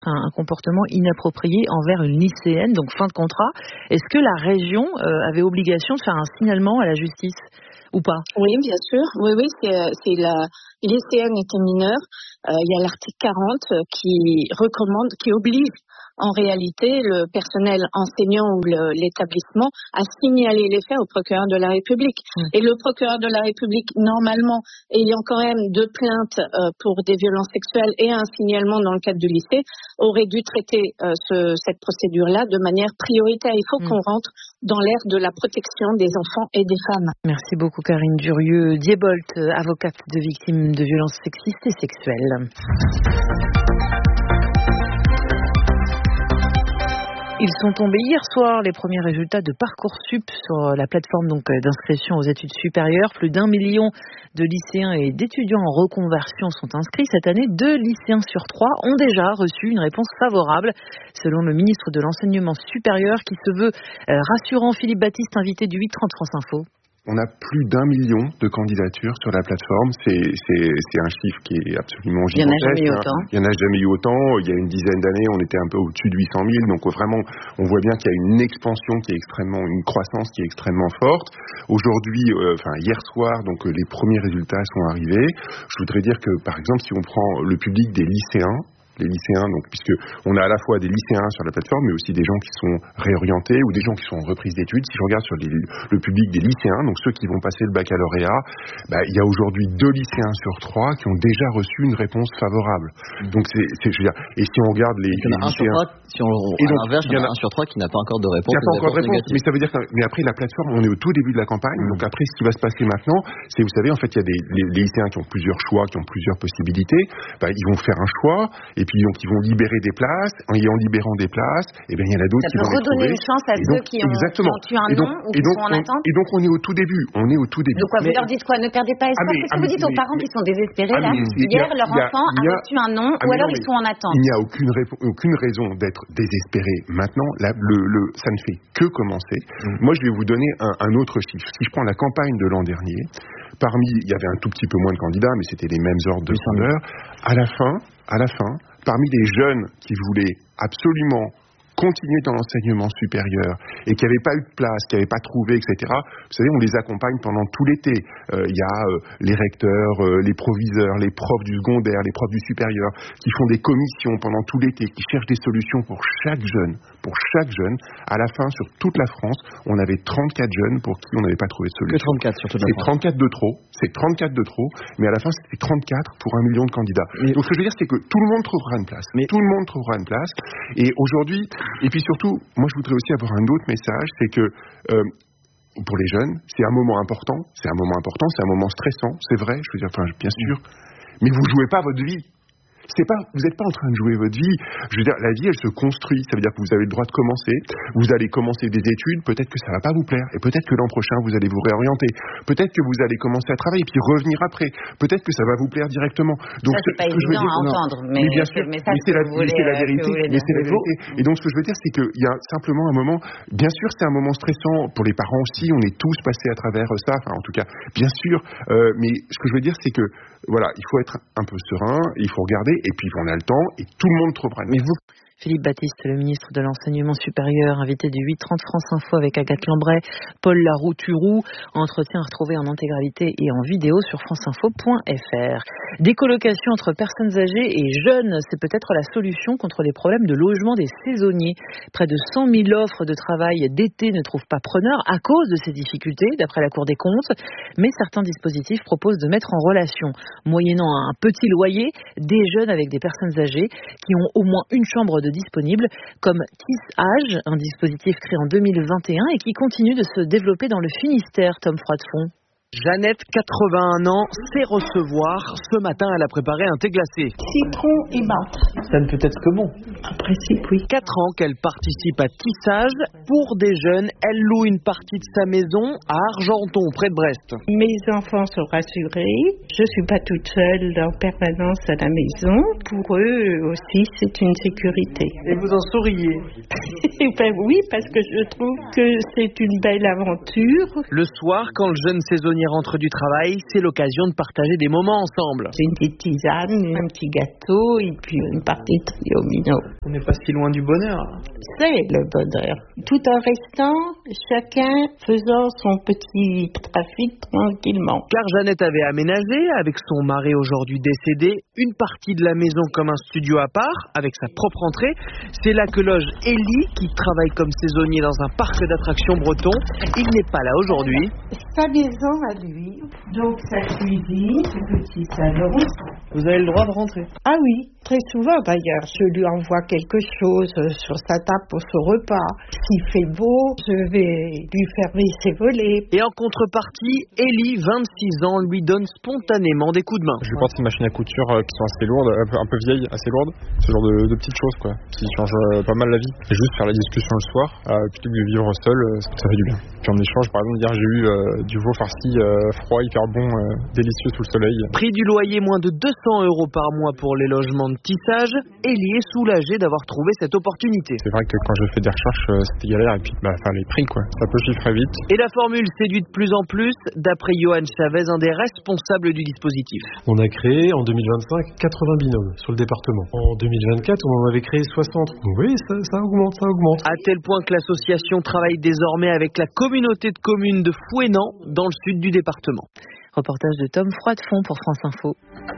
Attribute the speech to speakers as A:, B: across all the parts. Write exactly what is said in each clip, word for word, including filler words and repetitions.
A: un, un comportement inapproprié envers une lycéenne, donc fin de contrat. Est-ce que la région euh, avait obligation de faire un signalement à la justice ou pas?
B: Oui, bien sûr. Oui, oui, c'est, c'est la lycéenne était mineure. Euh, il y a l'article quarante qui recommande, qui oblige en réalité le personnel enseignant ou le, l'établissement à signaler les faits au procureur de la République. Mmh. Et le procureur de la République, normalement, ayant quand même deux plaintes euh, pour des violences sexuelles et un signalement dans le cadre du lycée, aurait dû traiter euh, ce, cette procédure-là de manière prioritaire. Il faut mmh. qu'on rentre dans l'ère de la protection des enfants et des femmes.
A: Merci beaucoup Karine Durieux-Diebolt, avocate de victimes de violences sexistes et sexuelles. Ils sont tombés hier soir, les premiers résultats de Parcoursup sur la plateforme donc d'inscription aux études supérieures. Plus d'un million de lycéens et d'étudiants en reconversion sont inscrits. Cette année, deux lycéens sur trois ont déjà reçu une réponse favorable, selon le ministre de l'Enseignement supérieur qui se veut rassurant. Philippe Baptiste, invité du huit trente France Info.
C: On a plus d'un million de candidatures sur la plateforme. C'est, c'est, c'est un chiffre qui est absolument gigantesque.
A: Il n'y en a jamais eu autant.
C: Il n'y en a jamais eu autant. Il y a une dizaine d'années, on était un peu au-dessus de huit cent mille. Donc vraiment, on voit bien qu'il y a une expansion qui est extrêmement, une croissance qui est extrêmement forte. Aujourd'hui, euh, enfin hier soir, donc euh, les premiers résultats sont arrivés. Je voudrais dire que, par exemple, si on prend le public des lycéens, les lycéens, donc puisque on a à la fois des lycéens sur la plateforme, mais aussi des gens qui sont réorientés ou des gens qui sont en reprise d'études. Si je regarde sur les, le public des lycéens, donc ceux qui vont passer le baccalauréat, bah, il y a aujourd'hui deux lycéens sur trois qui ont déjà reçu une réponse favorable. Mmh. Donc c'est, c'est, je veux dire, et si on regarde les,
D: les
C: lycéens,
D: trois, si on, et donc, à l'inverse, il y en a un sur trois qui n'a pas encore de réponse.
C: Il n'y a pas encore de réponse, mais ça veut dire que, mais après la plateforme, on est au tout début de la campagne. Mmh. Donc après, ce qui va se passer maintenant, c'est, vous savez, en fait, il y a des les, les lycéens qui ont plusieurs choix, qui ont plusieurs possibilités. Bah, ils vont faire un choix, et puis donc ils vont libérer des places, et en libérant des places, et bien il y en a d'autres
A: ça
C: qui vont les trouver.
A: Ça peut redonner une chance à
C: et
A: ceux
C: donc,
A: qui, ont, qui ont eu un
C: et donc,
A: nom ou
C: et
A: qui
C: donc,
A: sont en
C: on,
A: attente.
C: Et donc on est au tout début, on est au tout début.
A: Donc quoi,
C: mais,
A: vous leur dites quoi? Ne perdez pas espoir.
C: Ah, mais,
A: Qu'est-ce que
C: ah,
A: vous dites
C: mais,
A: aux parents
C: mais,
A: qui sont désespérés
C: ah,
A: là? Hier,
C: a,
A: leur
C: a,
A: enfant a, a reçu un nom,
C: ah,
A: ou alors
C: non,
A: ils sont en attente.
C: Il n'y a aucune, répo- aucune raison d'être désespéré. Maintenant, là, le, le, ça ne fait que commencer. Mmh. Moi, je vais vous donner un, un autre chiffre. Si je prends la campagne de l'an dernier, parmi, il y avait un tout petit peu moins de candidats, mais c'était les mêmes ordres de grandeur. À la fin, à la fin, parmi les jeunes qui voulaient absolument continuer dans l'enseignement supérieur et qui n'avaient pas eu de place, qui n'avaient pas trouvé, et cetera. Vous savez, on les accompagne pendant tout l'été. Euh, il y a euh, les recteurs, euh, les proviseurs, les profs du secondaire, les profs du supérieur, qui font des commissions pendant tout l'été, qui cherchent des solutions pour chaque jeune. Pour chaque jeune. À la fin, sur toute la France, on avait trente-quatre jeunes pour qui on n'avait pas trouvé de solution.
D: Que trente-quatre sur toute la
C: France. C'est trente-quatre de trop. C'est trente-quatre de trop. Mais à la fin, c'était trente-quatre pour un million de candidats. Mais donc, ce que je veux dire, c'est que tout le monde trouvera une place. Mais tout le monde trouvera une place. Et aujourd'hui, et puis surtout, moi je voudrais aussi avoir un autre message, c'est que euh, pour les jeunes, c'est un moment important, c'est un moment important, c'est un moment stressant, c'est vrai, je veux dire, enfin bien sûr, mais vous jouez pas votre vie. C'est pas, vous n'êtes pas en train de jouer votre vie. Je veux dire, la vie, elle se construit. Ça veut dire que vous avez le droit de commencer. Vous allez commencer des études. Peut-être que ça va pas vous plaire. Et peut-être que l'an prochain, vous allez vous réorienter. Peut-être que vous allez commencer à travailler puis revenir après. Peut-être que ça va vous plaire directement.
A: Donc, ça, c'est pas évident dire, à entendre. Mais,
C: mais bien sûr,
A: mais,
C: mais c'est la, mais c'est la vérité. Mais c'est la vérité. Et donc, ce que je veux dire, c'est qu'il y a simplement un moment. Bien sûr, c'est un moment stressant pour les parents aussi. On est tous passés à travers ça. Enfin, en tout cas, bien sûr. Euh, mais ce que je veux dire, c'est que voilà, il faut être un peu serein. Il faut regarder. Et puis, on a le temps et tout le monde trouvera.
A: Mais vous, Philippe Baptiste, le ministre de l'Enseignement supérieur, invité du huit trente France Info avec Agathe Lambray, Paul Laroux-Turou, entretien retrouvé en intégralité et en vidéo sur franceinfo point f r. Des colocations entre personnes âgées et jeunes, c'est peut-être la solution contre les problèmes de logement des saisonniers. Près de cent mille offres de travail d'été ne trouvent pas preneur à cause de ces difficultés, d'après la Cour des comptes. Mais certains dispositifs proposent de mettre en relation, moyennant un petit loyer, des jeunes avec des personnes âgées qui ont au moins une chambre de disponible, comme Tissage, un dispositif créé en deux mille vingt et un et qui continue de se développer dans le Finistère. Tom Froidefond.
E: Jeannette, quatre-vingt-un ans, sait recevoir. Ce matin, elle a préparé un thé glacé.
F: Citron et menthe.
E: Ça ne peut être que bon.
F: En principe, oui.
E: Quatre ans qu'elle participe à Tissage. Pour des jeunes, elle loue une partie de sa maison à Argenton, près de Brest.
F: Mes enfants sont rassurés. Je ne suis pas toute seule en permanence à la maison. Pour eux aussi, c'est une sécurité.
E: Et vous en souriez?
F: Ben oui, parce que je trouve que c'est une belle aventure.
E: Le soir, quand le jeune saisonnier dernier rentre du travail, c'est l'occasion de partager des moments ensemble.
F: J'ai une petite tisane, un petit gâteau et puis une partie de trio-mino.
E: On n'est pas si loin du bonheur.
F: C'est le bonheur. Tout en restant, chacun faisant son petit trafic tranquillement.
E: Car Jeannette avait aménagé, avec son mari aujourd'hui décédé, une partie de la maison comme un studio à part, avec sa propre entrée. C'est là que loge Élie, qui travaille comme saisonnier dans un parc d'attractions breton. Il n'est pas là aujourd'hui.
F: Sa maison à lui, donc sa cuisine, son petit salon.
E: Vous avez le droit de rentrer?
F: Ah oui, très souvent d'ailleurs. Je lui envoie quelque chose sur sa table pour ce repas. S'il fait beau, je vais lui fermer ses volets.
E: Et en contrepartie, Élie, vingt-six ans, lui donne spontanément des coups de main.
G: Je lui porte une machine à couture euh, qui sont assez lourdes, un peu, un peu vieilles, assez lourdes. Ce genre de, de petites choses quoi, qui changent euh, pas mal la vie. Et juste faire la discussion le soir, euh, plutôt que de vivre seul, euh, ça fait du bien. Puis en échange, par exemple, hier j'ai eu euh, du veau farci euh, froid, hyper bon, euh, délicieux sous le soleil.
E: Prix du loyer, moins de deux cents euros par mois pour les logements de tissage. Élie est soulagé d'avoir trouvé cette opportunité.
G: C'est vrai que quand j'ai fait des recherches, euh, c'était galère et puis bah, enfin, les prix quoi, ça peut chiffrer vite.
E: Et la formule séduit de plus en plus, d'après Johan Chavez, un des responsables du dispositif.
H: On a créé en deux mille vingt-cinq quatre-vingts binômes sur le département. En deux mille vingt-quatre, on en avait créé soixante. Oui, ça, ça augmente, ça augmente.
E: À tel point que l'association travaille désormais avec la communauté de communes de Fouesnant, dans le sud du département. Reportage de Tom Froidefond pour France Info.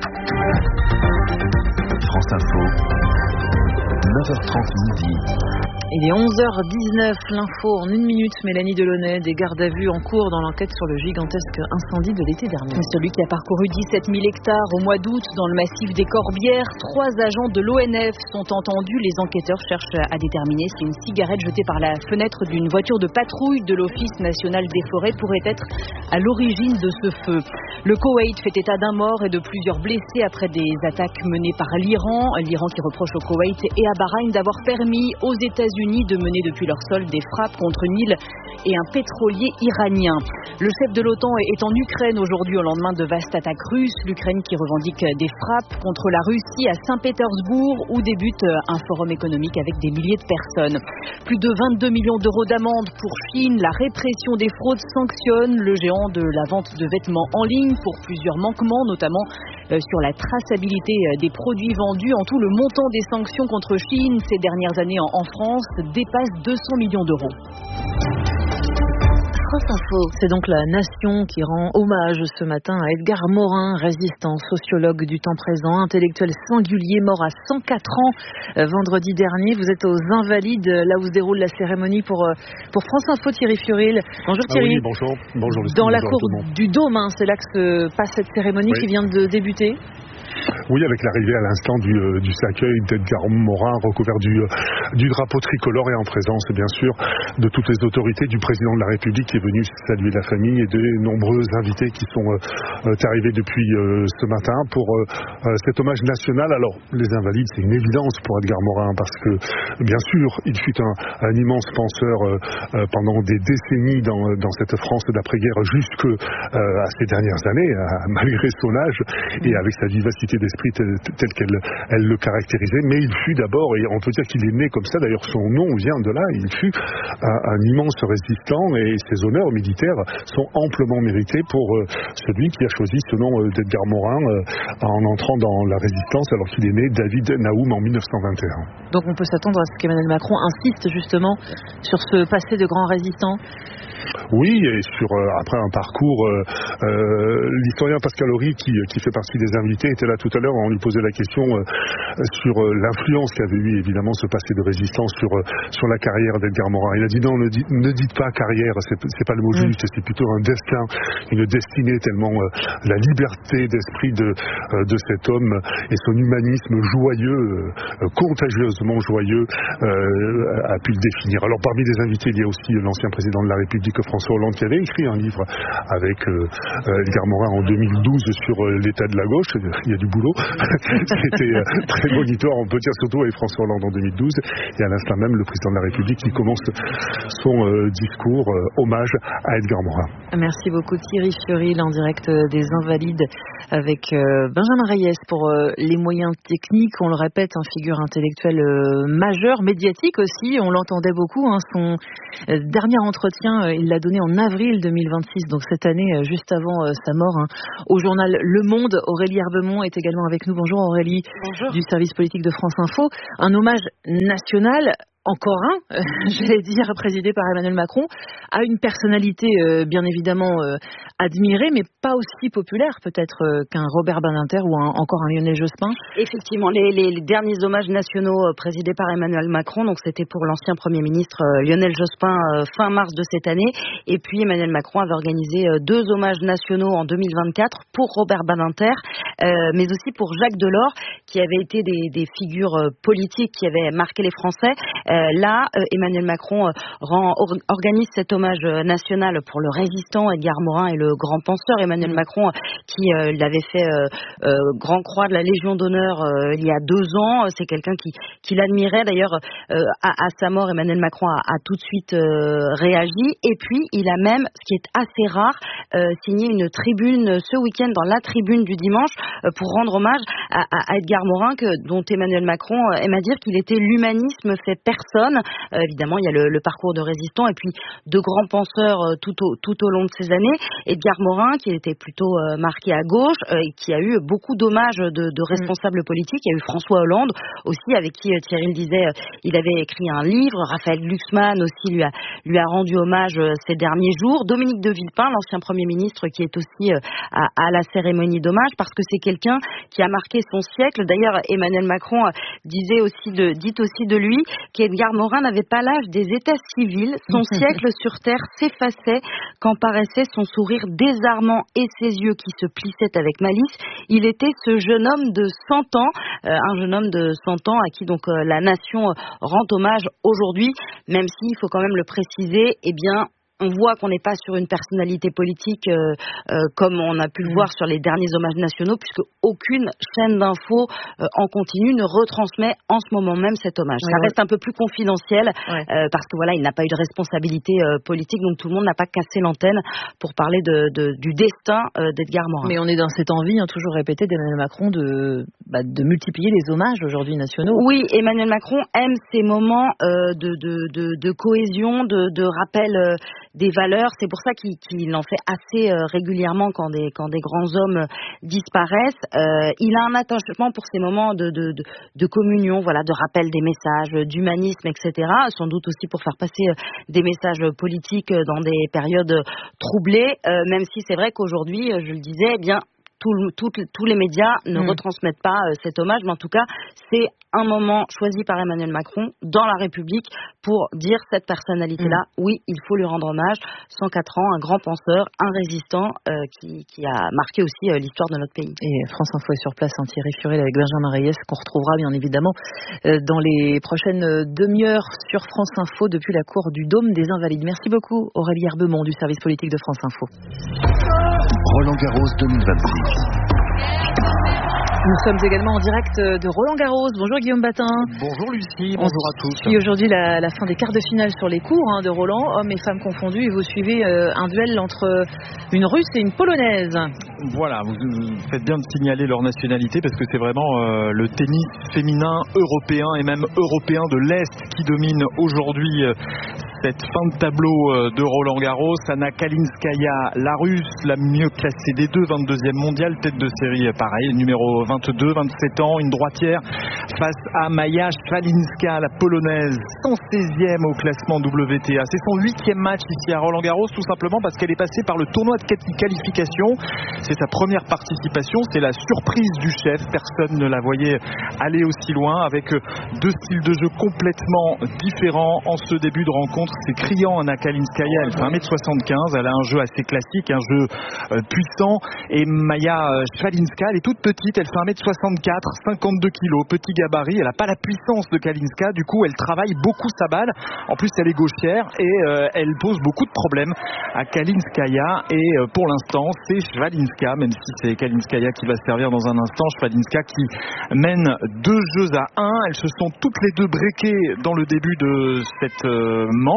I: France Info, neuf heures trente midi.
A: Il est onze heures dix-neuf, l'info en une minute. Mélanie Delaunay, des gardes à vue en cours dans l'enquête sur le gigantesque incendie de l'été dernier.
J: Celui qui a parcouru dix-sept mille hectares au mois d'août dans le massif des Corbières. Trois agents de l'O N F sont entendus. Les enquêteurs cherchent à déterminer si une cigarette jetée par la fenêtre d'une voiture de patrouille de l'Office national des forêts pourrait être à l'origine de ce feu. Le Koweït fait état d'un mort et de plusieurs blessés après des attaques menées par l'Iran. L'Iran qui reproche au Koweït et à Bahreïn d'avoir permis aux États-Unis de mener depuis leur sol des frappes contre une île et un pétrolier iranien. Le chef de l'OTAN est en Ukraine aujourd'hui au lendemain de vastes attaques russes. L'Ukraine qui revendique des frappes contre la Russie à Saint-Pétersbourg où débute un forum économique avec des milliers de personnes. Plus de vingt-deux millions d'euros d'amende pour Chine. La répression des fraudes sanctionne le géant de la vente de vêtements en ligne pour plusieurs manquements, notamment sur la traçabilité des produits vendus. En tout, le montant des sanctions contre Chine ces dernières années en France dépasse deux cents millions d'euros.
A: C'est donc la Nation qui rend hommage ce matin à Edgar Morin, résistant, sociologue du temps présent, intellectuel singulier, mort à cent quatre ans euh, vendredi dernier. Vous êtes aux Invalides, là où se déroule la cérémonie pour, euh, pour France Info, Thierry Furil. Bonjour Thierry.
C: Ah oui, bonjour. Bonjour.
A: Dans la cour du Dôme, hein, c'est là que se passe cette cérémonie oui. qui vient de débuter.
C: Oui, avec l'arrivée à l'instant du, euh, du cercueil d'Edgar Morin recouvert du, euh, du drapeau tricolore et en présence bien sûr de toutes les autorités, du président de la République qui est venu saluer la famille et de nombreux invités qui sont euh, euh, arrivés depuis euh, ce matin pour euh, euh, cet hommage national. Alors les Invalides, c'est une évidence pour Edgar Morin parce que bien sûr il fut un, un immense penseur euh, euh, pendant des décennies dans, dans cette France d'après-guerre jusque euh, à ces dernières années, à, malgré son âge et avec sa vivacité d'esprit telle, telle qu'elle elle le caractérisait, mais il fut d'abord, et on peut dire qu'il est né comme ça, d'ailleurs son nom vient de là, il fut un, un immense résistant et ses honneurs militaires sont amplement mérités pour euh, celui qui a choisi ce nom euh, d'Edgar Morin euh, en entrant dans la résistance alors qu'il est né, David Naoum, en mille neuf cent vingt et un.
A: Donc on peut s'attendre à ce qu'Emmanuel Macron insiste justement sur ce passé de grand résistant.
C: Oui, et sur euh, après un parcours, euh, euh, l'historien Pascal Horry, qui, qui fait partie des invités, était là tout à l'heure, on lui posait la question euh, sur euh, l'influence qu'avait eu évidemment ce passé de résistance sur, euh, sur la carrière d'Edgar Morin. Il a dit non, ne, dit, ne dites pas carrière, c'est, c'est pas le mot juste, c'est plutôt un destin, une destinée, tellement euh, la liberté d'esprit de, euh, de cet homme et son humanisme joyeux, euh, contagieusement joyeux, euh, a pu le définir. Alors parmi les invités, il y a aussi l'ancien président de la République, François Hollande, qui avait écrit un livre avec euh, Edgar Morin en deux mille douze sur euh, l'état de la gauche. Il y a du boulot. C'était euh, très moniteur, on peut dire, surtout avec François Hollande en deux mille douze. Et à l'instant même, le président de la République qui commence son euh, discours euh, hommage à Edgar Morin.
A: Merci beaucoup Thierry Furil en direct des Invalides avec euh, Benjamin Reyes pour euh, les moyens techniques. On le répète, un figure intellectuelle euh, majeure, médiatique aussi. On l'entendait beaucoup. Hein, son euh, dernier entretien, euh, Il l'a donné en avril deux mille vingt-six, donc cette année, juste avant sa mort. Hein. Au journal Le Monde, Aurélie Herbemont est également avec nous. Bonjour Aurélie.
K: Bonjour.
A: Du service politique de France Info. Un hommage national. Encore un, euh, j'allais dire, présidé par Emmanuel Macron, a une personnalité euh, bien évidemment euh, admirée, mais pas aussi populaire peut-être euh, qu'un Robert Badinter ou un, encore un Lionel Jospin.
K: Effectivement, les, les, les derniers hommages nationaux euh, présidés par Emmanuel Macron, donc c'était pour l'ancien Premier ministre euh, Lionel Jospin euh, fin mars de cette année, et puis Emmanuel Macron avait organisé euh, deux hommages nationaux en deux mille vingt-quatre pour Robert Badinter, euh, mais aussi pour Jacques Delors, qui avait été des, des figures euh, politiques qui avaient marqué les Français. Euh, là, euh, Emmanuel Macron euh, rend, or, organise cet hommage euh, national pour le résistant Edgar Morin et le grand penseur Emmanuel mmh. Macron, euh, qui euh, l'avait fait euh, euh, grand croix de la Légion d'honneur euh, il y a deux ans. C'est quelqu'un qui, qui l'admirait. D'ailleurs, euh, à, à sa mort, Emmanuel Macron a, a tout de suite euh, réagi. Et puis, il a même, ce qui est assez rare, euh, signé une tribune ce week-end dans la tribune du dimanche euh, pour rendre hommage à, à, à Edgar Morin, que, dont Emmanuel Macron euh, aime à dire qu'il était l'humanisme fait personne. Euh, évidemment, il y a le, le parcours de résistant et puis de grands penseurs euh, tout, au, tout au long de ces années. Edgar Morin, qui était plutôt euh, marqué à gauche, euh, et qui a eu beaucoup d'hommages de, de responsables mmh. politiques. Il y a eu François Hollande aussi, avec qui euh, Thierry le disait, euh, il avait écrit un livre. Raphaël Glucksmann aussi lui a, lui a rendu hommage euh, ces derniers jours. Dominique de Villepin, l'ancien Premier ministre, qui est aussi euh, à, à la cérémonie d'hommage, parce que c'est quelqu'un qui a marqué son siècle. D'ailleurs, Emmanuel Macron euh, disait aussi de, dit aussi de lui qu'Edgar Morin n'avait pas l'âge des états civils. Son siècle sur terre s'effaçait quand paraissait son sourire désarmant et ses yeux qui se plissaient avec malice. Il était ce jeune homme de cent ans, euh, un jeune homme de cent ans à qui donc euh, la nation euh, rend hommage aujourd'hui, même s'il faut quand même le préciser, eh bien, on voit qu'on n'est pas sur une personnalité politique euh, euh, comme on a pu le mmh. voir sur les derniers hommages nationaux, puisque aucune chaîne d'infos euh, en continu ne retransmet en ce moment même cet hommage. Oui, Ça oui. reste un peu plus confidentiel ouais. euh, parce que voilà, il n'a pas eu de responsabilité euh, politique, donc tout le monde n'a pas cassé l'antenne pour parler de, de, du destin euh, d'Edgar Morin.
A: Mais on est dans cette envie, hein, toujours répétée d'Emmanuel Macron, de, bah, de multiplier les hommages aujourd'hui nationaux.
K: Oui, Emmanuel Macron aime ces moments euh, de, de, de, de cohésion, de, de rappel euh, des valeurs. C'est pour ça qu'il, qu'il en fait assez euh, régulièrement quand des, quand des grands hommes euh, disparaissent. Euh, il a un attachement pour ces moments de, de, de, de communion, voilà, de rappel des messages, d'humanisme, et cetera. Sans doute aussi pour faire passer euh, des messages politiques euh, dans des périodes euh, troublées, euh, même si c'est vrai qu'aujourd'hui, euh, je le disais, eh bien, Tout, tout, tous les médias ne mmh. retransmettent pas euh, cet hommage, mais en tout cas, c'est un moment choisi par Emmanuel Macron dans la République pour dire cette personnalité-là, mmh. oui, il faut lui rendre hommage. cent quatre ans, un grand penseur, un résistant euh, qui, qui a marqué aussi euh, l'histoire de notre pays.
A: Et France Info est sur place, hein, Thierry Furel avec Benjamin Reyes, qu'on retrouvera bien évidemment euh, dans les prochaines demi-heures sur France Info depuis la cour du Dôme des Invalides. Merci beaucoup Aurélie Herbemont du service politique de France Info.
I: Roland Garros deux mille vingt-six.
A: Nous sommes également en direct de Roland Garros. Bonjour Guillaume Batin.
L: Bonjour Lucie, bonjour à tous.
A: Et aujourd'hui la, la fin des quarts de finale sur les cours hein, de Roland, hommes et femmes confondus, et vous suivez euh, un duel entre une Russe et une Polonaise.
L: Voilà, vous, vous faites bien de signaler leur nationalité parce que c'est vraiment euh, le tennis féminin européen et même européen de l'Est qui domine aujourd'hui euh, cette fin de tableau euh, de Roland Garros. Anna Kalinskaya, la Russe, la mieux classée des deux, vingt-deuxième mondiale, tête de série pareil, numéro vingt-deux, vingt-sept ans, une droitière face à Maja Swalinska, la Polonaise, cent seizième au classement W T A. C'est son huitième match ici à Roland Garros, tout simplement parce qu'elle est passée par le tournoi de qualification. C'est sa première participation, c'est la surprise du chef. Personne ne la voyait aller aussi loin, avec deux styles de jeu complètement différents en ce début de rencontre. C'est criant, Anna Kalinskaya, elle fait un mètre soixante-quinze, elle a un jeu assez classique, un jeu euh, puissant, et Maja Swalinska, elle est toute petite, elle fait un mètre soixante-quatre, cinquante-deux kilos, petit gabarit, elle n'a pas la puissance de Kalinska, du coup elle travaille beaucoup sa balle, en plus elle est gauchère et euh, elle pose beaucoup de problèmes à Kalinskaya, et euh, pour l'instant c'est Swalinska, même si c'est Kalinskaya qui va servir dans un instant, Swalinska qui mène deux jeux à un, elles se sont toutes les deux breakées dans le début de cette euh, manche.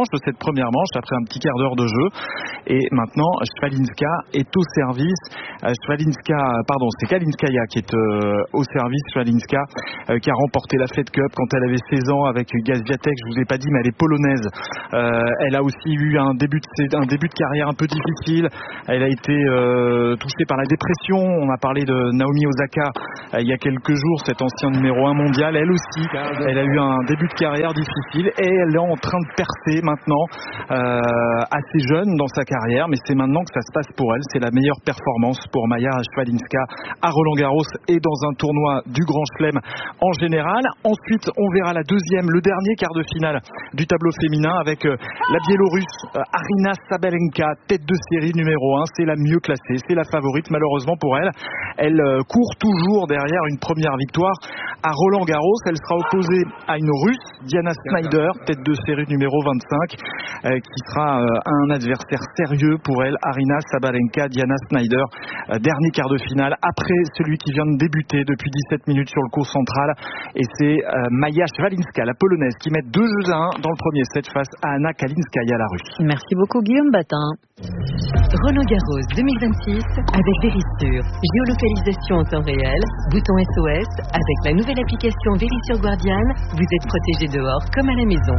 L: manche, de cette première manche, après un petit quart d'heure de jeu. Et maintenant, Svalinska est au service. Svalinska, pardon, c'est Kalinskaya qui est euh, au service. Svalinska euh, qui a remporté la Fed Cup quand elle avait seize ans avec Gazviatek. Je vous ai pas dit, mais elle est polonaise. Euh, elle a aussi eu un début de, un début de carrière un peu difficile. Elle a été euh, touchée par la dépression. On a parlé de Naomi Osaka euh, il y a quelques jours, cette ancienne numéro un mondial. Elle aussi, elle a eu un début de carrière difficile et elle est en train de percer maintenant, euh, assez jeune dans sa carrière, mais c'est maintenant que ça se passe pour elle. C'est la meilleure performance pour Maya Svalinska à Roland-Garros et dans un tournoi du Grand Chelem en général. Ensuite, on verra la deuxième, le dernier quart de finale du tableau féminin avec euh, la Biélorusse euh, Aryna Sabalenka, tête de série numéro un. C'est la mieux classée, c'est la favorite malheureusement pour elle. Elle euh, court toujours derrière une première victoire à Roland-Garros. Elle sera opposée à une Russe, Diana Snyder, tête de série numéro vingt-cinq, euh, qui sera euh, un adversaire sérieux pour elle. Aryna Sabalenka, Diana Snyder, euh, dernier quart de finale après celui qui vient de débuter depuis dix-sept minutes sur le court central, et c'est euh, Maya Svalinska, la polonaise, qui met deux jeux à un dans le premier set face à Anna Kalinskaya, la russe.
A: Merci beaucoup Guillaume Batin.
M: Roland-Garros deux mille vingt-six avec Verisure. Géolocalisation en temps réel, bouton S O S. Avec la nouvelle application Verisure Guardian, vous êtes protégé dehors comme à la maison.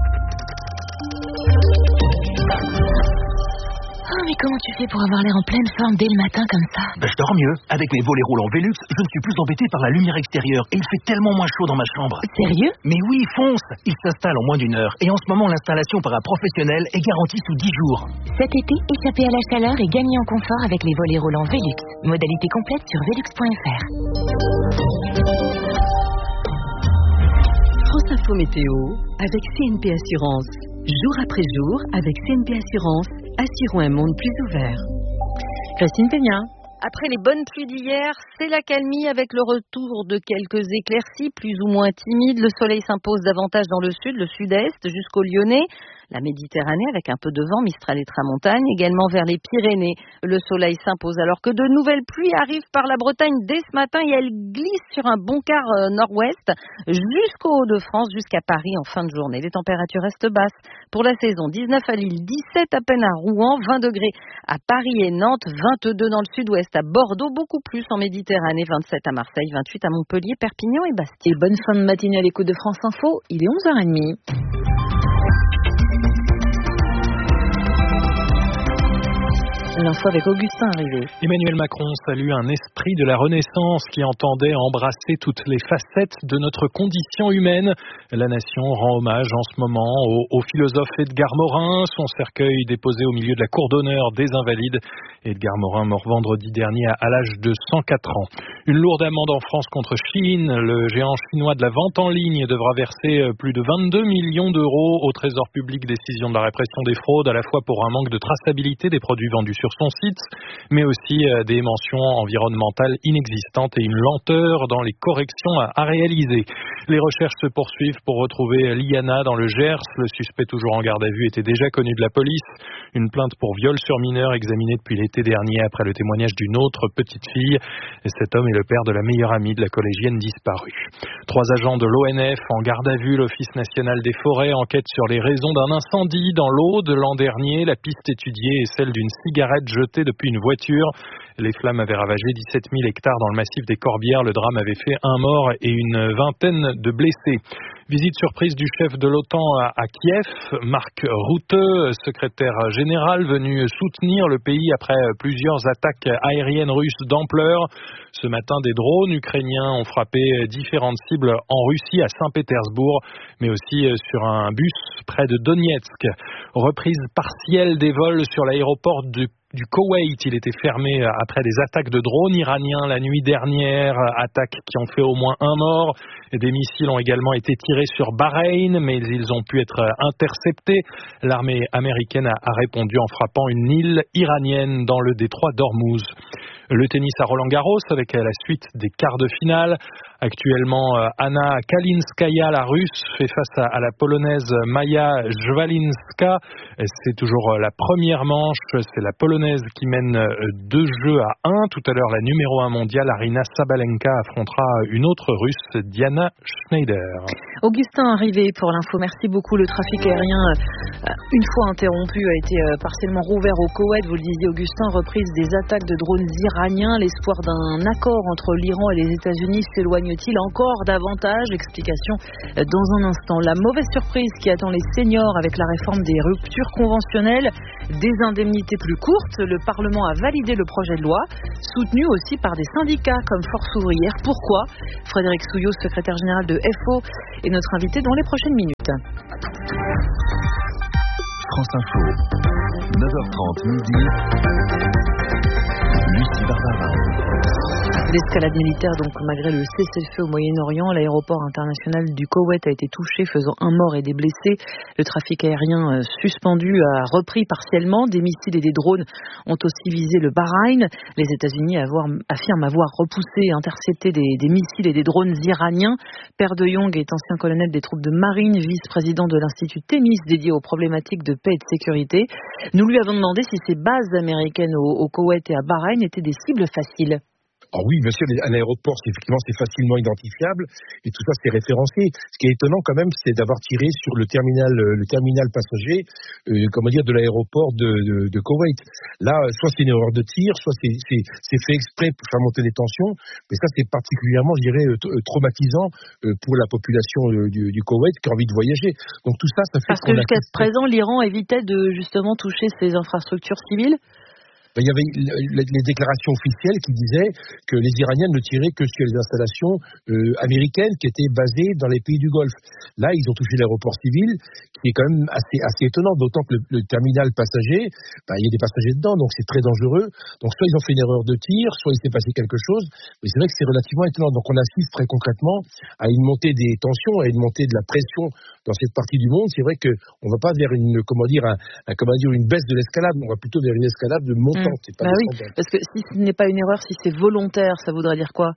N: Oh, mais comment tu fais pour avoir l'air en pleine forme dès le matin comme ça?
O: Ben, je dors mieux. Avec mes volets roulants Velux, je ne suis plus embêté par la lumière extérieure et il fait tellement moins chaud dans ma chambre.
N: Sérieux?
O: Mais oui, fonce! Il s'installe en moins d'une heure et en ce moment, l'installation par un professionnel est garantie sous dix jours.
N: Cet été, échappez à la chaleur et gagnez en confort avec les volets roulants Velux. Modalité complète sur velux point f r.
M: France Info Météo avec C N P Assurance. Jour après jour, avec C N P Assurance, assurons un monde plus ouvert.
A: Christine Peña.
K: Après les bonnes pluies d'hier, c'est la calmie avec le retour de quelques éclaircies plus ou moins timides. Le soleil s'impose davantage dans le sud, le sud-est, jusqu'au Lyonnais. La Méditerranée avec un peu de vent, Mistral et Tramontagne, également vers les Pyrénées. Le soleil s'impose alors que de nouvelles pluies arrivent par la Bretagne dès ce matin et elles glissent sur un bon quart nord-ouest jusqu'au Hauts-de-France, jusqu'à Paris en fin de journée. Les températures restent basses pour la saison. dix-neuf à Lille, dix-sept à peine à Rouen, vingt degrés à Paris et Nantes, vingt-deux dans le sud-ouest à Bordeaux, beaucoup plus en Méditerranée, vingt-sept à Marseille, vingt-huit à Montpellier, Perpignan et Bastia.
A: Et bonne fin de matinée à l'écoute de France Info, il est onze heures trente. L'info avec Augustin arrivé.
P: Emmanuel Macron salue un esprit de la Renaissance qui entendait embrasser toutes les facettes de notre condition humaine. La nation rend hommage en ce moment au, au philosophe Edgar Morin, son cercueil déposé au milieu de la cour d'honneur des Invalides. Edgar Morin, mort vendredi dernier à, à l'âge de cent quatre ans. Une lourde amende en France contre Shein. Le géant chinois de la vente en ligne devra verser plus de vingt-deux millions d'euros au Trésor public, décision de la répression des fraudes, à la fois pour un manque de traçabilité des produits vendus sur son site, mais aussi des mentions environnementales inexistantes et une lenteur dans les corrections à, à réaliser. Les recherches se poursuivent pour retrouver Liana dans le Gers. Le suspect, toujours en garde à vue, était déjà connu de la police. Une plainte pour viol sur mineur examinée depuis l'été dernier après le témoignage d'une autre petite fille. Et cet homme est le père de la meilleure amie de la collégienne disparue. Trois agents de l'O N F en garde à vue. L'Office national des forêts enquête sur les raisons d'un incendie dans l'Aude l'an dernier. La piste étudiée est celle d'une cigarette jetée depuis une voiture. Les flammes avaient ravagé dix-sept mille hectares dans le massif des Corbières. Le drame avait fait un mort et une vingtaine de blessés. Visite surprise du chef de l'OTAN à, à Kiev, Mark Rutte, secrétaire général, venu soutenir le pays après plusieurs attaques aériennes russes d'ampleur. Ce matin, des drones ukrainiens ont frappé différentes cibles en Russie, à Saint-Pétersbourg, mais aussi sur un bus près de Donetsk. Reprise partielle des vols sur l'aéroport de du Koweït. Il était fermé après des attaques de drones iraniens la nuit dernière, attaques qui ont fait au moins un mort. Des missiles ont également été tirés sur Bahreïn, mais ils ont pu être interceptés. L'armée américaine a répondu en frappant une île iranienne dans le détroit d'Ormuz. Le tennis à Roland-Garros avec la suite des quarts de finale. Actuellement, Anna Kalinskaya, la russe, fait face à, à la polonaise Maja Jwalinska. C'est toujours la première manche. C'est la polonaise qui mène deux jeux à un. Tout à l'heure, la numéro un mondiale, Aryna Sabalenka, affrontera une autre russe, Diana Schneider.
A: Augustin Rivet pour l'info. Merci beaucoup. Le trafic aérien, une fois interrompu, a été partiellement rouvert au Koweït. Vous le disiez, Augustin, reprise des attaques de drones iraniens. L'espoir d'un accord entre l'Iran et les États-Unis s'éloigne-t-il encore davantage? Explication dans un instant. La mauvaise surprise qui attend les seniors avec la réforme des ruptures conventionnelles, des indemnités plus courtes. Le Parlement a validé le projet de loi, soutenu aussi par des syndicats comme Force ouvrière. Pourquoi? Frédéric Souillot, secrétaire général de F O, est notre invité dans les prochaines minutes.
I: France Info, neuf heures trente midi. Lucie Barbara.
A: L'escalade militaire, donc malgré le cessez-le-feu au Moyen-Orient, l'aéroport international du Koweït a été touché, faisant un mort et des blessés. Le trafic aérien suspendu a repris partiellement. Des missiles et des drones ont aussi visé le Bahreïn. Les États-Unis avoir, affirment avoir repoussé et intercepté des, des missiles et des drones iraniens. Per de Jong est ancien colonel des troupes de marine, vice-président de l'Institut Thémis dédié aux problématiques de paix et de sécurité. Nous lui avons demandé si ces bases américaines au, au Koweït et à Bahreïn étaient des cibles faciles.
Q: Alors oui, bien sûr, un aéroport, c'est effectivement, c'est facilement identifiable et tout ça, c'est référencé. Ce qui est étonnant quand même, c'est d'avoir tiré sur le terminal, le terminal passager, euh, comment dire, de l'aéroport de, de, de Koweït. Là, soit c'est une erreur de tir, soit c'est, c'est, c'est fait exprès pour faire monter les tensions. Mais ça, c'est particulièrement, je dirais, traumatisant pour la population du, du Koweït qui a envie de voyager. Donc tout ça, ça fait.
A: Parce que jusqu'à présent, l'Iran évitait de justement toucher ses infrastructures civiles.
Q: Il y avait les déclarations officielles qui disaient que les Iraniens ne tiraient que sur les installations euh, américaines qui étaient basées dans les pays du Golfe. Là, ils ont touché l'aéroport civil, qui est quand même assez, assez étonnant, d'autant que le, le terminal passager, bah, il y a des passagers dedans, donc c'est très dangereux. Donc soit ils ont fait une erreur de tir, soit il s'est passé quelque chose, mais c'est vrai que c'est relativement étonnant. Donc on assiste très concrètement à une montée des tensions, à une montée de la pression dans cette partie du monde. C'est vrai qu'on ne va pas vers une, comment dire, un, un, comment dire, une baisse de l'escalade, on va plutôt vers une escalade de montant. Mmh.
A: Bah oui, parce que si ce n'est pas une erreur, si c'est volontaire, ça voudrait dire quoi?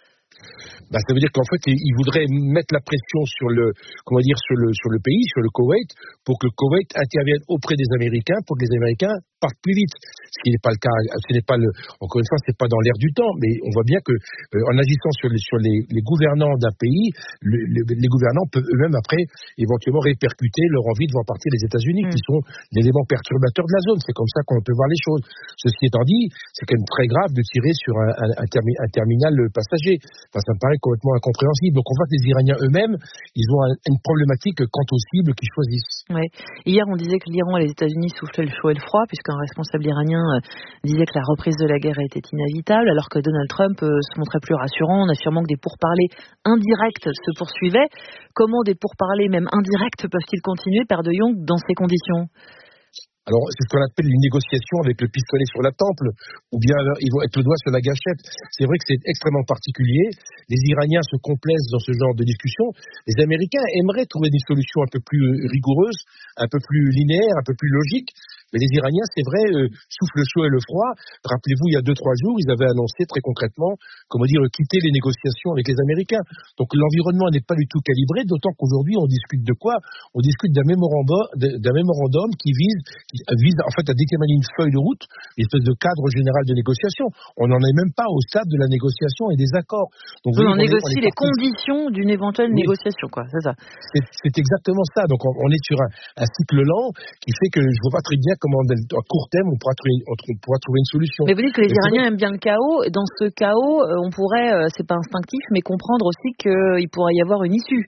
Q: Bah, ça veut dire qu'en fait, ils voudraient mettre la pression sur le, comment dire, sur le, sur le pays, sur le Koweït, pour que le Koweït intervienne auprès des Américains, pour que les Américains partent plus vite. Ce qui n'est pas le cas, ce n'est pas le, encore une fois, c'est pas dans l'air du temps, mais on voit bien que, euh, en agissant sur les, sur les, les gouvernants d'un pays, le, le, les gouvernants peuvent eux-mêmes après, éventuellement répercuter leur envie de voir partir les États-Unis, mmh. qui sont l'élément perturbateur de la zone. C'est comme ça qu'on peut voir les choses. Ceci étant dit, c'est quand même très grave de tirer sur un, un, un, termi, un terminal passager. Enfin, ça me paraît complètement incompréhensible. Donc on voit que les Iraniens eux-mêmes, ils ont un, une problématique quant aux cibles qu'ils choisissent.
A: Ouais. Hier, on disait que l'Iran et les États-Unis soufflaient le chaud et le froid, puisqu'un responsable iranien euh, disait que la reprise de la guerre était inévitable, alors que Donald Trump euh, se montrait plus rassurant en affirmant que des pourparlers indirects se poursuivaient. Comment des pourparlers, même indirects, peuvent-ils continuer, Per de Jong, dans ces conditions?
Q: Alors, c'est ce qu'on appelle une négociation avec le pistolet sur la temple, ou bien ils vont être le doigt sur la gâchette. C'est vrai que c'est extrêmement particulier. Les Iraniens se complaisent dans ce genre de discussion. Les Américains aimeraient trouver des solutions un peu plus rigoureuses, un peu plus linéaires, un peu plus logiques. Mais les Iraniens, c'est vrai, euh, soufflent le chaud et le froid. Rappelez-vous, il y a deux, trois jours, ils avaient annoncé très concrètement, comment dire, quitter les négociations avec les Américains. Donc l'environnement n'est pas du tout calibré, d'autant qu'aujourd'hui, on discute de quoi? On discute d'un mémorandum, d'un mémorandum qui vise, qui vise en fait à déterminer une feuille de route, une espèce de cadre général de négociation. On n'en est même pas au stade de la négociation et des accords.
A: Donc, oui, on, on négocie est, on est les parti... conditions d'une éventuelle oui. négociation, quoi. C'est ça.
Q: C'est, c'est exactement ça. Donc on, on est sur un, un cycle lent qui fait que je vois pas très bien comment à court terme on pourra trouver, on pourra trouver une solution.
A: Mais vous dites que les mais Iraniens aiment bien le chaos. Dans ce chaos, on pourrait, c'est pas instinctif, mais comprendre aussi qu'il pourrait y avoir une issue.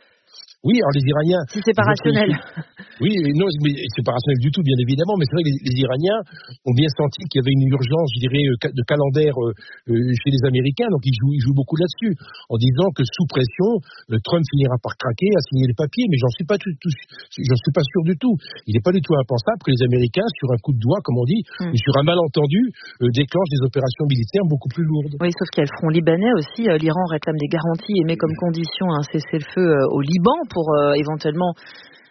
Q: Oui, alors les Iraniens...
A: Si c'est pas rationnel.
Q: Oui, non, mais c'est pas rationnel du tout, bien évidemment, mais c'est vrai que les, les Iraniens ont bien senti qu'il y avait une urgence, je dirais, de calendaire euh, chez les Américains, donc ils jouent, ils jouent beaucoup là-dessus, en disant que sous pression, euh, Trump finira par craquer, à signer les papiers, mais j'en suis pas tout, tout, j'en suis pas sûr du tout. Il n'est pas du tout impensable que les Américains, sur un coup de doigt, comme on dit, hum. ou sur un malentendu, euh, déclenchent des opérations militaires beaucoup plus lourdes.
A: Oui, sauf qu'il y a le front libanais aussi. Euh, L'Iran réclame des garanties et met comme condition un cessez-le-feu euh, au Liban pour euh, éventuellement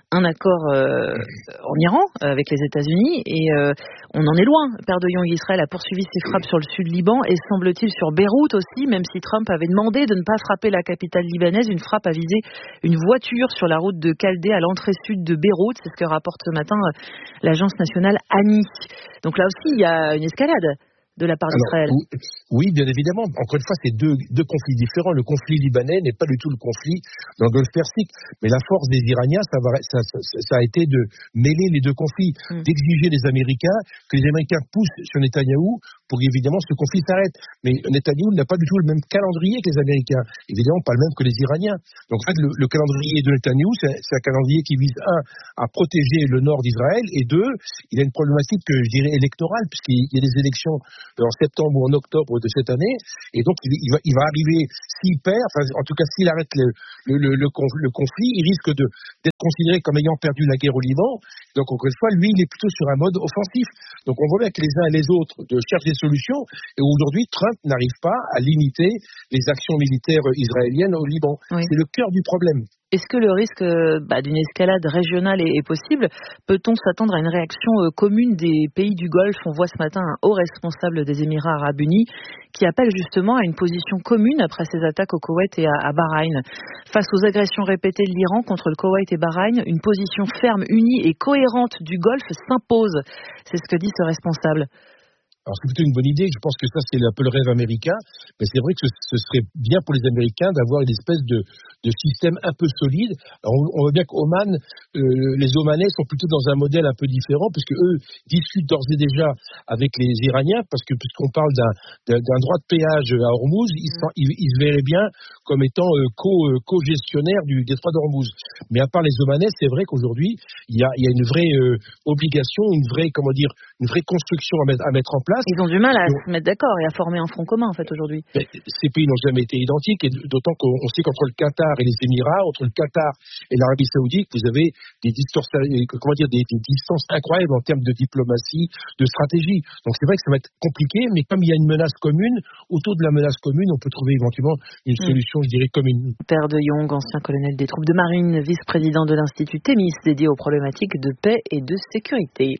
A: un accord euh, en Iran avec les États-Unis et euh, on en est loin. Père de Young, Israël a poursuivi ses frappes sur le sud Liban et semble-t-il sur Beyrouth aussi, même si Trump avait demandé de ne pas frapper la capitale libanaise. Une frappe a visé une voiture sur la route de Caldé à l'entrée sud de Beyrouth. C'est ce que rapporte ce matin l'agence nationale A N I. Donc là aussi, il y a une escalade de la part d'Israël.
Q: Oui, bien évidemment. Encore une fois, c'est deux, deux conflits différents. Le conflit libanais n'est pas du tout le conflit dans le Golfe Persique. Mais la force des Iraniens, ça, va, ça, ça, ça a été de mêler les deux conflits, mm. d'exiger des Américains, que les Américains poussent sur Netanyahou pour évidemment ce conflit s'arrête. Mais Netanyahou n'a pas du tout le même calendrier que les Américains. Évidemment, pas le même que les Iraniens. Donc en fait, le, le calendrier de Netanyahou, c'est, c'est un calendrier qui vise, un, à protéger le nord d'Israël, et deux, il a une problématique, je dirais, électorale, puisqu'il y a des élections en septembre ou en octobre de cette année, et donc il, il, va, il va arriver, s'il perd, enfin, en tout cas s'il arrête le, le, le, le, le conflit, il risque de, d'être considéré comme ayant perdu la guerre au Liban. Donc encore une fois, lui, il est plutôt sur un mode offensif. Donc on voit bien que les uns et les autres de cherchent des solutions, et aujourd'hui Trump n'arrive pas à limiter les actions militaires israéliennes au Liban. Oui. C'est le cœur du problème.
A: Est-ce que le risque bah, d'une escalade régionale est, est possible ? Peut-on s'attendre à une réaction euh, commune des pays du Golfe ? On voit ce matin un haut responsable des Émirats arabes unis qui appelle justement à une position commune après ces attaques au Koweït et à, à Bahreïn. Face aux agressions répétées de l'Iran contre le Koweït et Bahreïn, une position ferme, unie et cohérente du Golfe s'impose. C'est ce que dit ce responsable.
Q: Alors c'est plutôt une bonne idée, je pense que ça c'est un peu le rêve américain, mais c'est vrai que ce, ce serait bien pour les Américains d'avoir une espèce de, de système un peu solide. Alors on, on voit bien qu'Oman, euh, les Omanais sont plutôt dans un modèle un peu différent, puisque eux discutent d'ores et déjà avec les Iraniens, parce que puisqu'on parle d'un, d'un, d'un droit de péage à Hormuz, ils, sont, ils, ils se verraient bien comme étant euh, co, euh, co-gestionnaires du détroit d'Hormuz. Mais à part les Omanais, c'est vrai qu'aujourd'hui il y a, il y a une vraie euh, obligation, une vraie, comment dire, une vraie construction à mettre, à mettre en place.
A: Ils ont du mal à Donc, se mettre d'accord et à former un front commun, en fait, aujourd'hui.
Q: Ces pays n'ont jamais été identiques, et d'autant qu'on sait qu'entre le Qatar et les Émirats, entre le Qatar et l'Arabie Saoudite, vous avez des distances, comment dire, des, des distances incroyables en termes de diplomatie, de stratégie. Donc c'est vrai que ça va être compliqué, mais comme il y a une menace commune, autour de la menace commune, on peut trouver éventuellement une solution, mmh. je dirais, commune.
A: Père de Young, ancien colonel des troupes de marine, vice-président de l'Institut Thémis, dédié aux problématiques de paix et de sécurité.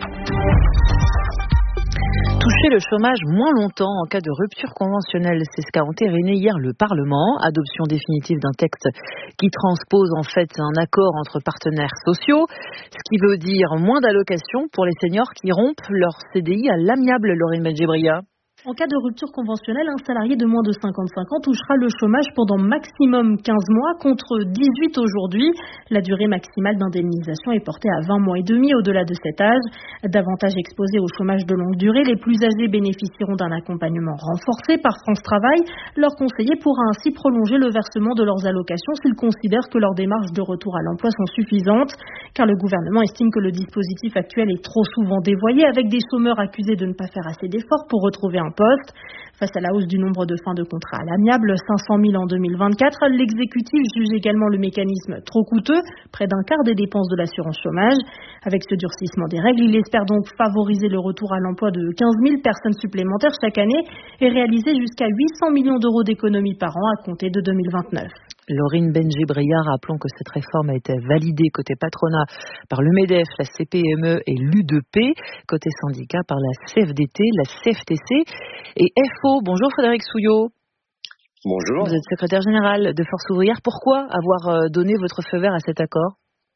A: Toucher le chômage moins longtemps en cas de rupture conventionnelle, c'est ce qu'a entériné hier le Parlement. Adoption définitive d'un texte qui transpose en fait un accord entre partenaires sociaux, ce qui veut dire moins d'allocations pour les seniors qui rompent leur C D I à l'amiable, Laurine Benjibria.
R: En cas de rupture conventionnelle, un salarié de moins de cinquante-cinq ans touchera le chômage pendant maximum quinze mois contre dix-huit aujourd'hui. La durée maximale d'indemnisation est portée à vingt mois et demi au-delà de cet âge. Davantage exposés au chômage de longue durée, les plus âgés bénéficieront d'un accompagnement renforcé par France Travail. Leur conseiller pourra ainsi prolonger le versement de leurs allocations s'ils considèrent que leurs démarches de retour à l'emploi sont suffisantes, car le gouvernement estime que le dispositif actuel est trop souvent dévoyé, avec des chômeurs accusés de ne pas faire assez d'efforts pour retrouver un poste. Face à la hausse du nombre de fins de contrat à l'amiable, cinq cent mille en deux mille vingt-quatre, l'exécutif juge également le mécanisme trop coûteux, près d'un quart des dépenses de l'assurance chômage. Avec ce durcissement des règles, il espère donc favoriser le retour à l'emploi de quinze mille personnes supplémentaires chaque année et réaliser jusqu'à huit cents millions d'euros d'économies par an à compter de deux mille vingt-neuf.
A: Laurine Benjibria, rappelons que cette réforme a été validée côté patronat par le MEDEF, la C P M E et l'U deux P, côté syndicat par la C F D T, la C F T C et F O. Bonjour Frédéric Souillot.
S: Bonjour.
A: Vous êtes secrétaire général de Force ouvrière. Pourquoi avoir donné votre feu vert à cet accord ?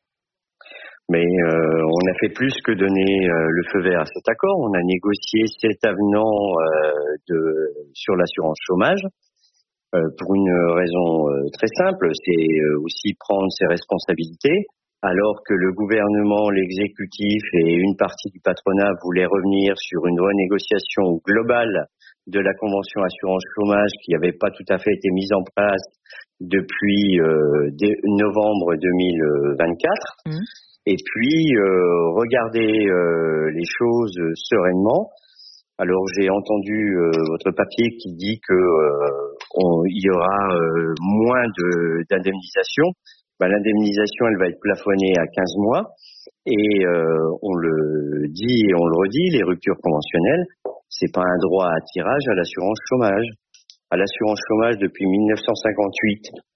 S: Mais euh, on a fait plus que donner euh, le feu vert à cet accord. On a négocié cet avenant euh, de, sur l'assurance chômage. Euh, pour une raison euh, très simple, c'est euh, aussi prendre ses responsabilités, alors que le gouvernement, l'exécutif et une partie du patronat voulaient revenir sur une renégociation globale de la convention assurance chômage qui n'avait pas tout à fait été mise en place depuis euh, novembre deux mille vingt-quatre. Mmh. Et puis, euh, regarder euh, les choses sereinement. Alors j'ai entendu euh, votre papier qui dit que euh, on, il y aura euh, moins de, d'indemnisation. Ben, l'indemnisation, elle va être plafonnée à quinze mois et euh, on le dit et on le redit, les ruptures conventionnelles, c'est pas un droit à tirage à l'assurance chômage. À l'assurance chômage depuis mille neuf cent cinquante-huit,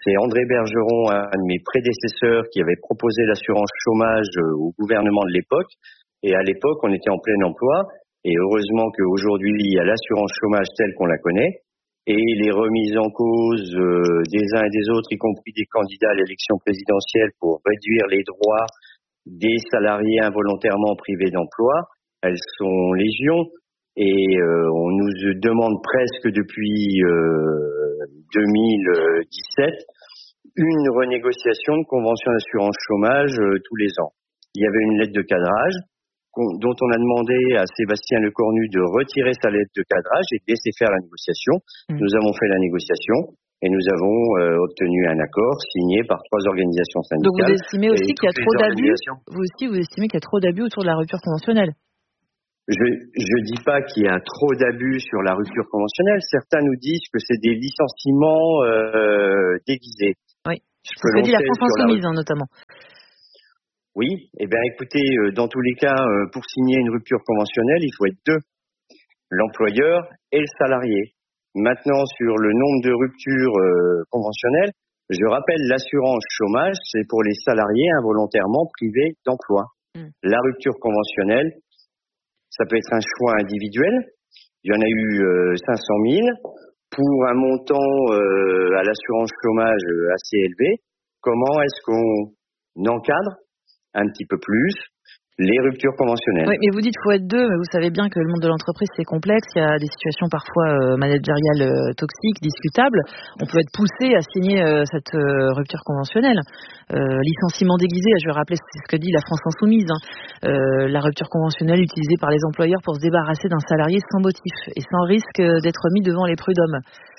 S: C'est André Bergeron, un de mes prédécesseurs, qui avait proposé l'assurance chômage au gouvernement de l'époque. Et à l'époque, on était en plein emploi. Et heureusement qu'aujourd'hui, il y a l'assurance chômage telle qu'on la connaît. Et les remises en cause euh, des uns et des autres, y compris des candidats à l'élection présidentielle pour réduire les droits des salariés involontairement privés d'emploi, elles sont légion. Et euh, on nous demande presque depuis euh, deux mille dix-sept une renégociation de convention d'assurance chômage euh, tous les ans. Il y avait une lettre de cadrage dont on a demandé à Sébastien Lecornu de retirer sa lettre de cadrage et de laisser faire la négociation. Mmh. Nous avons fait la négociation et nous avons euh, obtenu un accord signé par trois organisations syndicales.
A: Donc vous estimez aussi qu'il y a trop d'abus, vous aussi vous estimez qu'il y a trop d'abus autour de la rupture conventionnelle?
S: Je je dis pas qu'il y a trop d'abus sur la rupture conventionnelle. Certains nous disent que c'est des licenciements euh, déguisés.
A: Oui, c'est ce que dit la France Insoumise, hein, notamment.
S: Oui, eh bien écoutez, euh, dans tous les cas, euh, pour signer une rupture conventionnelle, il faut être deux, l'employeur et le salarié. Maintenant, sur le nombre de ruptures euh, conventionnelles, je rappelle, l'assurance chômage, c'est pour les salariés involontairement privés d'emploi. Mmh. La rupture conventionnelle, ça peut être un choix individuel. Il y en a eu euh, cinq cent mille pour un montant euh, à l'assurance chômage assez élevé. Comment est-ce qu'on encadre un petit peu plus les ruptures conventionnelles?
A: Oui, mais vous dites qu'il faut être deux, mais vous savez bien que le monde de l'entreprise, c'est complexe. Il y a des situations parfois euh, managériales euh, toxiques, discutables. On peut être poussé à signer euh, cette euh, rupture conventionnelle. Euh, licenciement déguisé, je vais rappeler ce que dit la France Insoumise. Hein. Euh, la rupture conventionnelle utilisée par les employeurs pour se débarrasser d'un salarié sans motif et sans risque d'être mis devant les prud'hommes.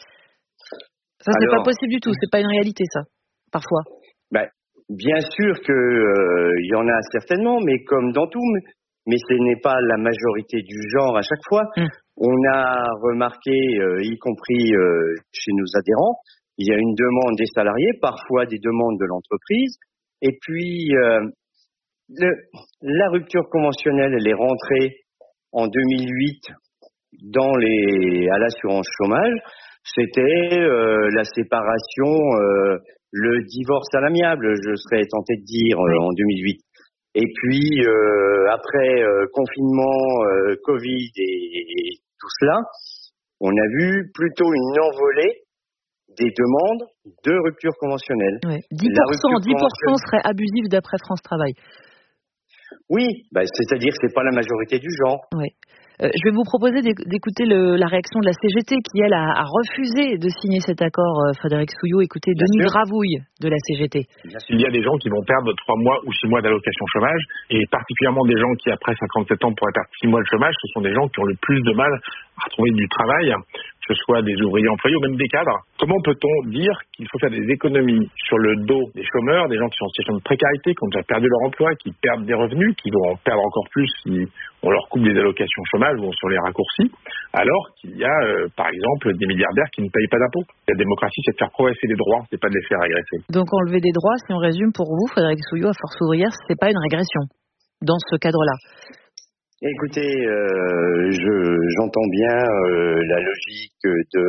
A: Ça, c'est Alors, pas possible du tout. C'est pas une réalité, ça, parfois.
S: Ben, bien sûr que euh, il y en a certainement, mais comme dans tout, mais ce n'est pas la majorité du genre à chaque fois. Mmh. On a remarqué, euh, y compris euh, chez nos adhérents, il y a une demande des salariés, parfois des demandes de l'entreprise, et puis euh, le, la rupture conventionnelle, elle est rentrée en deux mille huit dans les à l'assurance chômage. C'était euh, la séparation. Euh, Le divorce à l'amiable, je serais tenté de dire, euh, en deux mille huit. Et puis, euh, après euh, confinement, euh, Covid et, et tout cela, on a vu plutôt une envolée des demandes de rupture conventionnelle.
A: Ouais. dix pour cent, dix pour cent serait abusif d'après France Travail.
S: Oui, bah, c'est-à-dire que c'est pas la majorité du genre.
A: Oui. Euh, je vais vous proposer d'écouter le, la réaction de la C G T qui, elle, a, a refusé de signer cet accord, euh, Frédéric Souillot. Écoutez, Bien Denis sûr. Gravouille de la C G T.
T: Il y a des gens qui vont perdre trois mois ou six mois d'allocation chômage, et particulièrement des gens qui, après cinquante-sept ans, pourraient perdre six mois de chômage. Ce sont des gens qui ont le plus de mal à retrouver du travail, que ce soit des ouvriers employés ou même des cadres. Comment peut-on dire qu'il faut faire des économies sur le dos des chômeurs, des gens qui sont en situation de précarité, qui ont déjà perdu leur emploi, qui perdent des revenus, qui vont en perdre encore plus si on leur coupe des allocations chômage ou sur les raccourcis, alors qu'il y a, euh, par exemple, des milliardaires qui ne payent pas d'impôts. La démocratie, c'est de faire progresser les droits, c'est pas de les faire régresser.
A: Donc enlever des droits, si on résume pour vous, Frédéric Souillot, à Force ouvrière, c'est pas une régression dans ce cadre-là?
S: Écoutez, euh, je, j'entends bien euh, la logique de,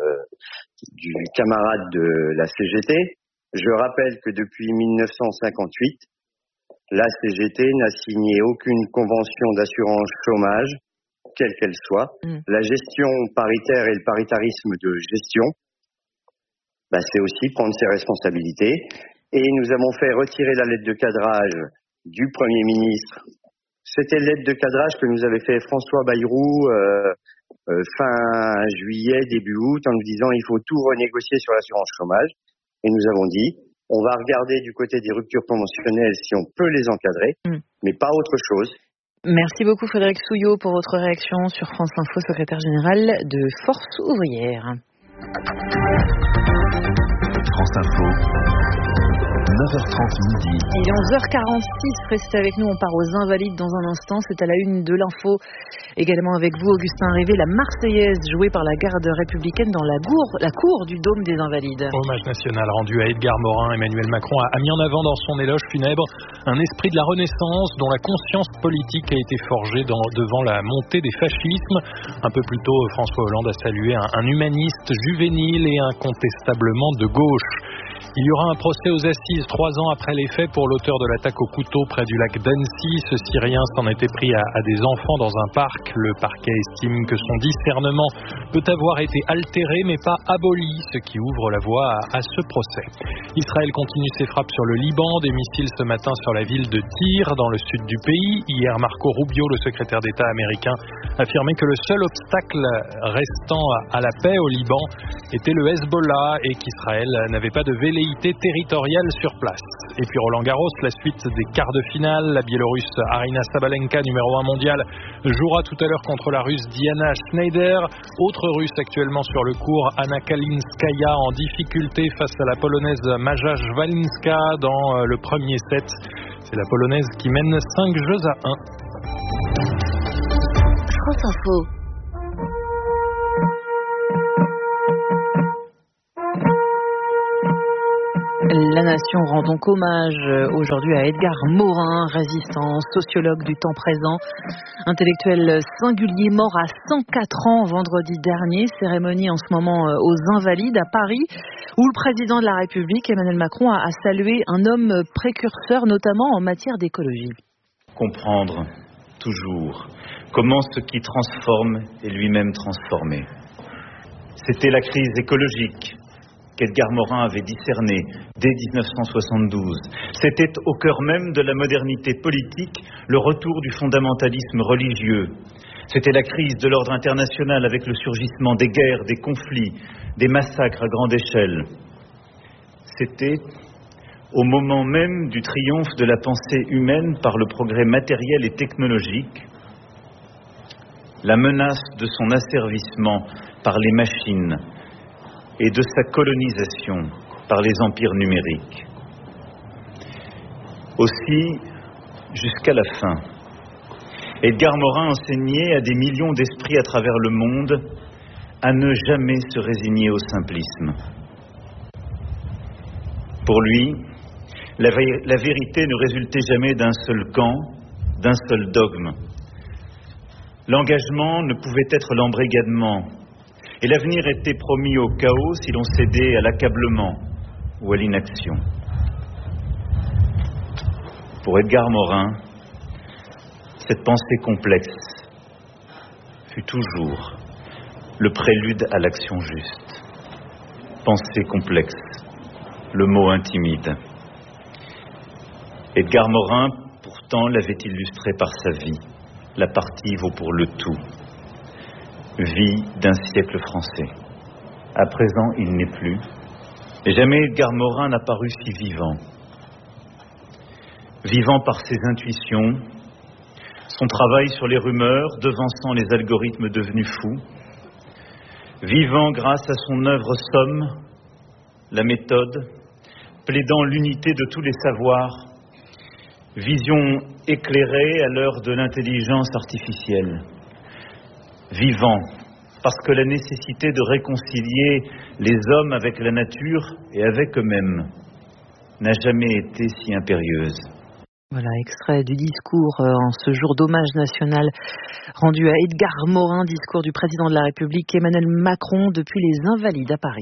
S: du camarade de la C G T. Je rappelle que depuis mille neuf cent cinquante-huit, la C G T n'a signé aucune convention d'assurance chômage, quelle qu'elle soit. Mmh. La gestion paritaire et le paritarisme de gestion, bah, c'est aussi prendre ses responsabilités. Et nous avons fait retirer la lettre de cadrage du Premier ministre. C'était l'aide de cadrage que nous avait fait François Bayrou euh, euh, fin juillet, début août, en nous disant il faut tout renégocier sur l'assurance chômage. Et nous avons dit, on va regarder du côté des ruptures conventionnelles si on peut les encadrer, mmh. mais pas autre chose.
A: Merci beaucoup Frédéric Souillot pour votre réaction sur France Info, secrétaire général de Force ouvrière.
I: France Info. neuf heures trente midi.
A: Il est onze heures quarante-six, restez avec nous, on part aux Invalides dans un instant, c'est à la une de l'info. Également avec vous, Augustin Rivet, la Marseillaise jouée par la garde républicaine dans la cour, la cour du Dôme des Invalides.
P: Hommage national rendu à Edgar Morin. Emmanuel Macron a mis en avant dans son éloge funèbre un esprit de la Renaissance dont la conscience politique a été forgée dans, devant la montée des fascismes. Un peu plus tôt, François Hollande a salué un, un humaniste juvénile et incontestablement de gauche. Il y aura un procès aux assises trois ans après les faits pour l'auteur de l'attaque au couteau près du lac d'Annecy. Ce Syrien s'en était pris à, à des enfants dans un parc. Le parquet estime que son discernement peut avoir été altéré mais pas aboli, ce qui ouvre la voie à, à ce procès. Israël continue ses frappes sur le Liban, des missiles ce matin sur la ville de Tyr dans le sud du pays. Hier, Marco Rubio, le secrétaire d'État américain, affirmait que le seul obstacle restant à la paix au Liban était le Hezbollah et qu'Israël n'avait pas de velléité territoriale sur place. Et puis Roland Garros, la suite des quarts de finale. La Biélorusse Aryna Sabalenka, numéro un mondial, jouera tout à l'heure contre la Russe Diana Schneider. Autre Russe actuellement sur le court, Anna Kalinskaya en difficulté face à la Polonaise Maja Jwalinska dans le premier set. C'est la Polonaise qui mène cinq jeux à un.
K: France Info.
A: La Nation rend donc hommage aujourd'hui à Edgar Morin, résistant, sociologue du temps présent, intellectuel singulier, mort à cent quatre ans vendredi dernier. Cérémonie en ce moment aux Invalides à Paris, où le président de la République, Emmanuel Macron, a salué un homme précurseur, notamment en matière d'écologie.
U: Comprendre toujours comment ce qui transforme est lui-même transformé. C'était la crise écologique qu'Edgar Morin avait discerné dès dix-neuf cent soixante-douze. C'était au cœur même de la modernité politique le retour du fondamentalisme religieux. C'était la crise de l'ordre international avec le surgissement des guerres, des conflits, des massacres à grande échelle. C'était au moment même du triomphe de la pensée humaine par le progrès matériel et technologique, la menace de son asservissement par les machines et de sa colonisation par les empires numériques. Aussi, jusqu'à la fin, Edgar Morin enseignait à des millions d'esprits à travers le monde à ne jamais se résigner au simplisme. Pour lui, la, vé- la vérité ne résultait jamais d'un seul camp, d'un seul dogme. L'engagement ne pouvait être l'embrigadement, et l'avenir était promis au chaos si l'on cédait à l'accablement ou à l'inaction. Pour Edgar Morin, cette pensée complexe fut toujours le prélude à l'action juste. Pensée complexe, le mot intimide. Edgar Morin, pourtant, l'avait illustré par sa vie. La partie vaut pour le tout. Vie d'un siècle français. À présent, il n'est plus. Et jamais Edgar Morin n'a paru si vivant. Vivant par ses intuitions, son travail sur les rumeurs, devançant les algorithmes devenus fous. Vivant grâce à son œuvre somme, la méthode, plaidant l'unité de tous les savoirs. Vision éclairée à l'heure de l'intelligence artificielle. Vivant, parce que la nécessité de réconcilier les hommes avec la nature et avec eux-mêmes n'a jamais été si impérieuse.
A: Voilà, extrait du discours euh, en ce jour d'hommage national rendu à Edgar Morin, discours du président de la République Emmanuel Macron depuis les Invalides à Paris.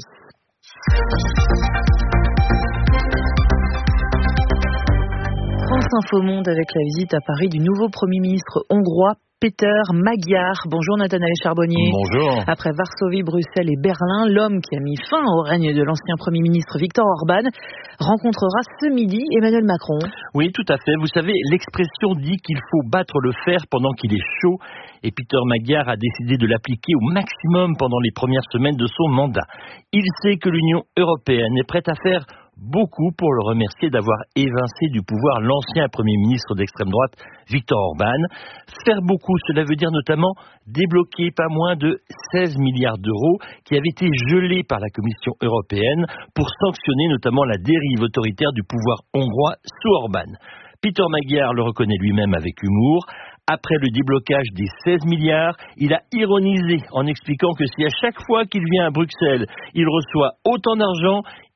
A: France Info Monde avec la visite à Paris du nouveau Premier ministre hongrois, Péter Magyar. Bonjour Nathanaël Charbonnier.
V: Bonjour.
A: Après Varsovie, Bruxelles et Berlin, l'homme qui a mis fin au règne de l'ancien Premier ministre Viktor Orban rencontrera ce midi Emmanuel Macron.
V: Oui, tout à fait. Vous savez, l'expression dit qu'il faut battre le fer pendant qu'il est chaud. Et Péter Magyar a décidé de l'appliquer au maximum pendant les premières semaines de son mandat. Il sait que l'Union européenne est prête à faire beaucoup pour le remercier d'avoir évincé du pouvoir l'ancien Premier ministre d'extrême droite, Viktor Orban. Faire beaucoup, cela veut dire notamment débloquer pas moins de seize milliards d'euros qui avaient été gelés par la Commission européenne pour sanctionner notamment la dérive autoritaire du pouvoir hongrois sous Orban. Péter Magyar le reconnaît lui-même avec humour. Après le déblocage des seize milliards, il a ironisé en expliquant que si à chaque fois qu'il vient à Bruxelles, il reçoit autant d'argent,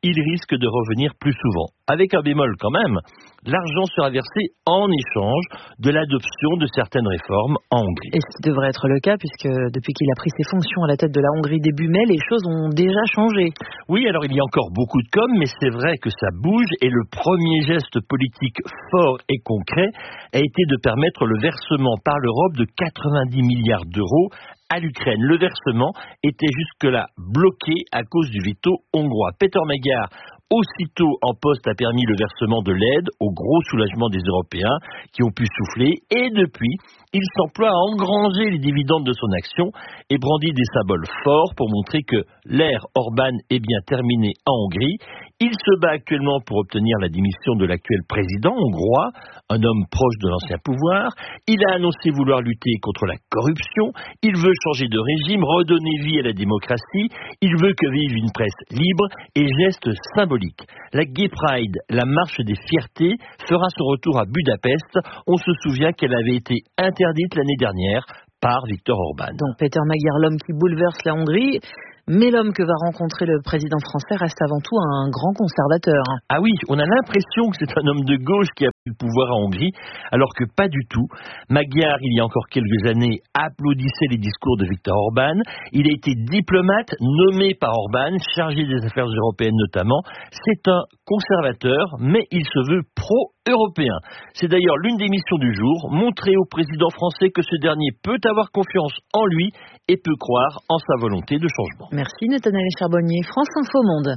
V: il risque de revenir plus souvent. Avec un bémol quand même, l'argent sera versé en échange de l'adoption de certaines réformes en Hongrie.
A: Et ce qui devrait être le cas, puisque depuis qu'il a pris ses fonctions à la tête de la Hongrie début mai, les choses ont déjà changé.
V: Oui, alors il y a encore beaucoup de com, mais c'est vrai que ça bouge et le premier geste politique fort et concret a été de permettre le versement par l'Europe de quatre-vingt-dix milliards d'euros à l'Ukraine. Le versement était jusque-là bloqué à cause du veto hongrois. Peter Magyar, aussitôt en poste, a permis le versement de l'aide au gros soulagement des Européens qui ont pu souffler et depuis, il s'emploie à engranger les dividendes de son action et brandit des symboles forts pour montrer que l'ère Orban est bien terminée en Hongrie. Il se bat actuellement pour obtenir la démission de l'actuel président hongrois, un homme proche de l'ancien pouvoir. Il a annoncé vouloir lutter contre la corruption. Il veut changer de régime, redonner vie à la démocratie. Il veut que vive une presse libre et geste symbolique. La Gay Pride, la marche des fiertés, fera son retour à Budapest. On se souvient qu'elle avait été interdite l'année dernière par Viktor Orban.
A: Donc Peter Magyar, l'homme qui bouleverse la Hongrie. Mais l'homme que va rencontrer le président français reste avant tout un grand conservateur.
V: Ah oui, on a l'impression que c'est un homme de gauche qui a pris le pouvoir en Hongrie, alors que pas du tout. Magyar, il y a encore quelques années, applaudissait les discours de Viktor Orban. Il a été diplomate, nommé par Orban, chargé des affaires européennes notamment. C'est un conservateur, mais il se veut pro-européen. C'est d'ailleurs l'une des missions du jour, montrer au président français que ce dernier peut avoir confiance en lui et peut croire en sa volonté de changement.
A: Merci Nathanaël Charbonnier, France Info Monde.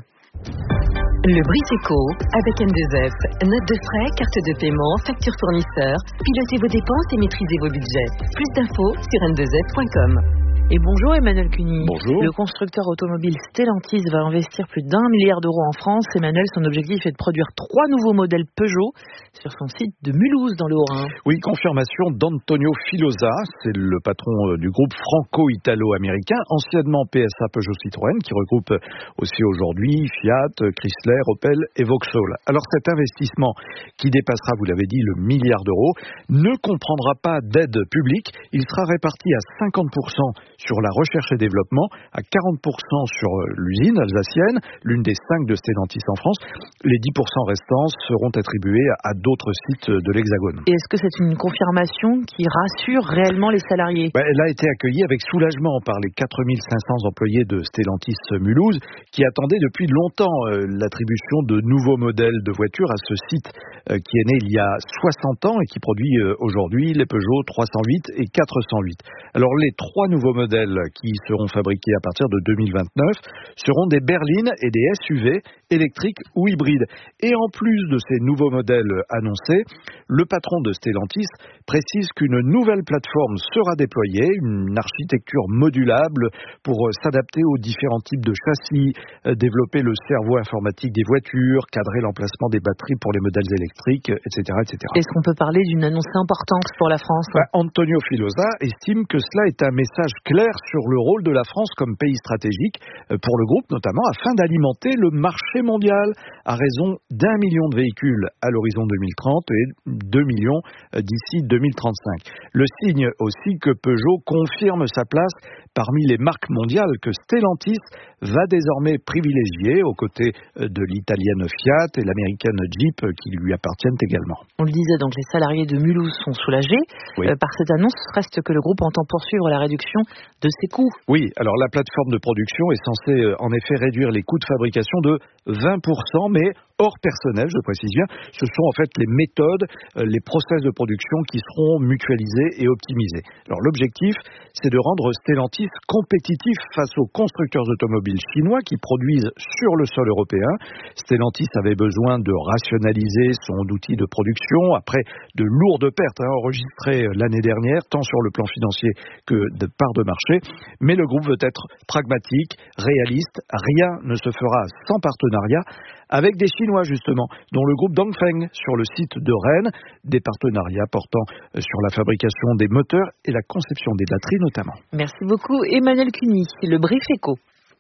M: Le Brief Éco avec M deux F. Note de frais, carte de paiement, facture fournisseur. Pilotez vos dépenses et maîtrisez vos budgets. Plus d'infos sur m deux f point com.
A: Et bonjour Emmanuel Cuny.
B: Bonjour.
A: Le constructeur automobile Stellantis va investir plus d'un milliard d'euros en France. Emmanuel, son objectif est de produire trois nouveaux modèles Peugeot sur son site de Mulhouse dans le Haut-Rhin.
B: Oui, confirmation d'Antonio Filosa, c'est le patron du groupe franco-italo-américain, anciennement P S A Peugeot Citroën, qui regroupe aussi aujourd'hui Fiat, Chrysler, Opel et Vauxhall. Alors cet investissement qui dépassera, vous l'avez dit, le milliard d'euros, ne comprendra pas d'aide publique. Il sera réparti à cinquante pour cent sur la recherche et développement, à quarante pour cent sur l'usine alsacienne, l'une des cinq de Stellantis en France. Les dix pour cent restants seront attribués à d'autres sites de l'Hexagone.
A: Et est-ce que c'est une confirmation qui rassure réellement les salariés ?
B: Ben, elle a été accueillie avec soulagement par les quatre mille cinq cents employés de Stellantis Mulhouse qui attendaient depuis longtemps euh, l'attribution de nouveaux modèles de voitures à ce site euh, qui est né il y a soixante ans et qui produit euh, aujourd'hui les Peugeot trois cent huit et quatre cent huit. Alors les trois nouveaux modèles qui seront fabriqués à partir de deux mille vingt-neuf seront des berlines et des S U V électriques ou hybrides. Et en plus de ces nouveaux modèles annoncés, le patron de Stellantis précise qu'une nouvelle plateforme sera déployée, une architecture modulable pour s'adapter aux différents types de châssis, développer le cerveau informatique des voitures, cadrer l'emplacement des batteries pour les modèles électriques, et cetera, et cetera.
A: Est-ce qu'on peut parler d'une annonce importante pour la France ?
B: bah, Antonio Filosa estime que cela est un message clair sur le rôle de la France comme pays stratégique pour le groupe, notamment afin d'alimenter le marché mondial à raison d'un million de véhicules à l'horizon deux mille trente et deux millions d'ici deux mille trente-cinq. Le signe aussi que Peugeot confirme sa place parmi les marques mondiales que Stellantis va désormais privilégier aux côtés de l'italienne Fiat et l'américaine Jeep qui lui appartiennent également.
A: On le disait, donc les salariés de Mulhouse sont soulagés
B: oui.
A: euh, par cette annonce. Reste que le groupe entend poursuivre la réduction de ses coûts.
B: Oui, alors la plateforme de production est censée en effet réduire les coûts de fabrication de vingt pour cent, mais hors personnel, je précise bien. Ce sont en fait les méthodes, les process de production qui seront mutualisés et optimisés. Alors l'objectif, c'est de rendre Stellantis compétitif face aux constructeurs automobiles chinois qui produisent sur le sol européen. Stellantis avait besoin de rationaliser son outil de production après de lourdes pertes hein, enregistrées l'année dernière, tant sur le plan financier que de part de marché. Mais le groupe veut être pragmatique, réaliste. Rien ne se fera sans partenariat avec des Chinois justement, dont le groupe Dongfeng sur le site de Rennes, des partenariats portant sur la fabrication des moteurs et la conception des batteries notamment.
A: Merci beaucoup Emmanuel Cuny, le Brief Éco.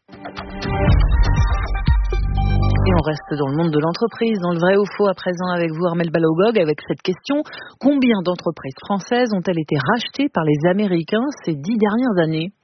A: Et on reste dans le monde de l'entreprise, dans le vrai ou faux à présent avec vous Armel Balogog, avec cette question, combien d'entreprises françaises ont-elles été rachetées par les Américains ces dix dernières années ?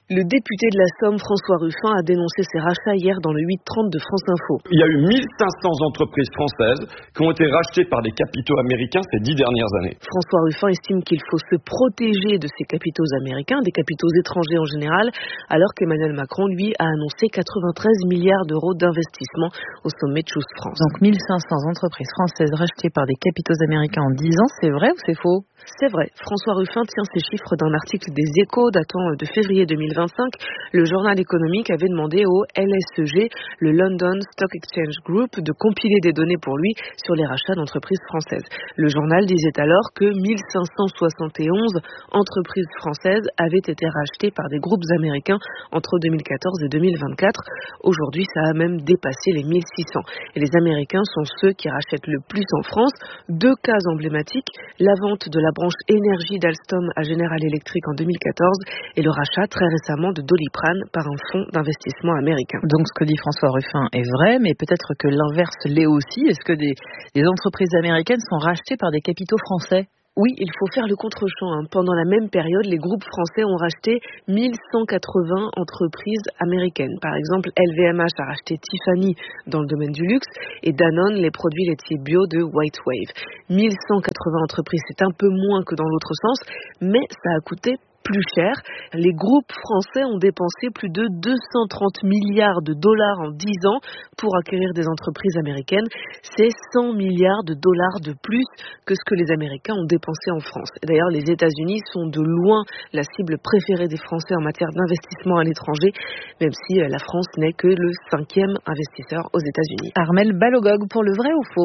D: Le député de la Somme, François Ruffin, a dénoncé ces rachats hier dans le huit trente de France Info.
F: Il y a eu mille cinq cents entreprises françaises qui ont été rachetées par des capitaux américains ces dix dernières années.
D: François Ruffin estime qu'il faut se protéger de ces capitaux américains, des capitaux étrangers en général, alors qu'Emmanuel Macron, lui, a annoncé quatre-vingt-treize milliards d'euros d'investissement au sommet de Choose France.
A: Donc mille cinq cents entreprises françaises rachetées par des capitaux américains en dix ans, c'est vrai ou c'est faux ?
D: C'est vrai. François Ruffin tient ces chiffres d'un article des Échos datant de février deux mille vingt-cinq. Le journal économique avait demandé au L S E G, le London Stock Exchange Group, de compiler des données pour lui sur les rachats d'entreprises françaises. Le journal disait alors que mille cinq cent soixante et onze entreprises françaises avaient été rachetées par des groupes américains entre deux mille quatorze et deux mille vingt-quatre. Aujourd'hui, ça a même dépassé les mille six cents. Et les Américains sont ceux qui rachètent le plus en France. Deux cas emblématiques, la vente de la branche énergie d'Alstom à General Electric en deux mille quatorze et le rachat très récemment de Doliprane par un fonds d'investissement américain.
A: Donc ce que dit François Ruffin est vrai, mais peut-être que l'inverse l'est aussi. Est-ce que des, des entreprises américaines sont rachetées par des capitaux français ?
D: Oui, il faut faire le contre-champ. Hein. Pendant la même période, les groupes français ont racheté mille cent quatre-vingts entreprises américaines. Par exemple, L V M H a racheté Tiffany dans le domaine du luxe et Danone les produits laitiers bio de White Wave. mille cent quatre-vingts entreprises, c'est un peu moins que dans l'autre sens, mais ça a coûté plus cher. Les groupes français ont dépensé plus de deux cent trente milliards de dollars en dix ans pour acquérir des entreprises américaines. C'est cent milliards de dollars de plus que ce que les Américains ont dépensé en France. Et d'ailleurs, les États-Unis sont de loin la cible préférée des Français en matière d'investissement à l'étranger, même si la France n'est que le cinquième investisseur aux États-Unis.
A: Armelle Balogog pour le vrai ou faux ?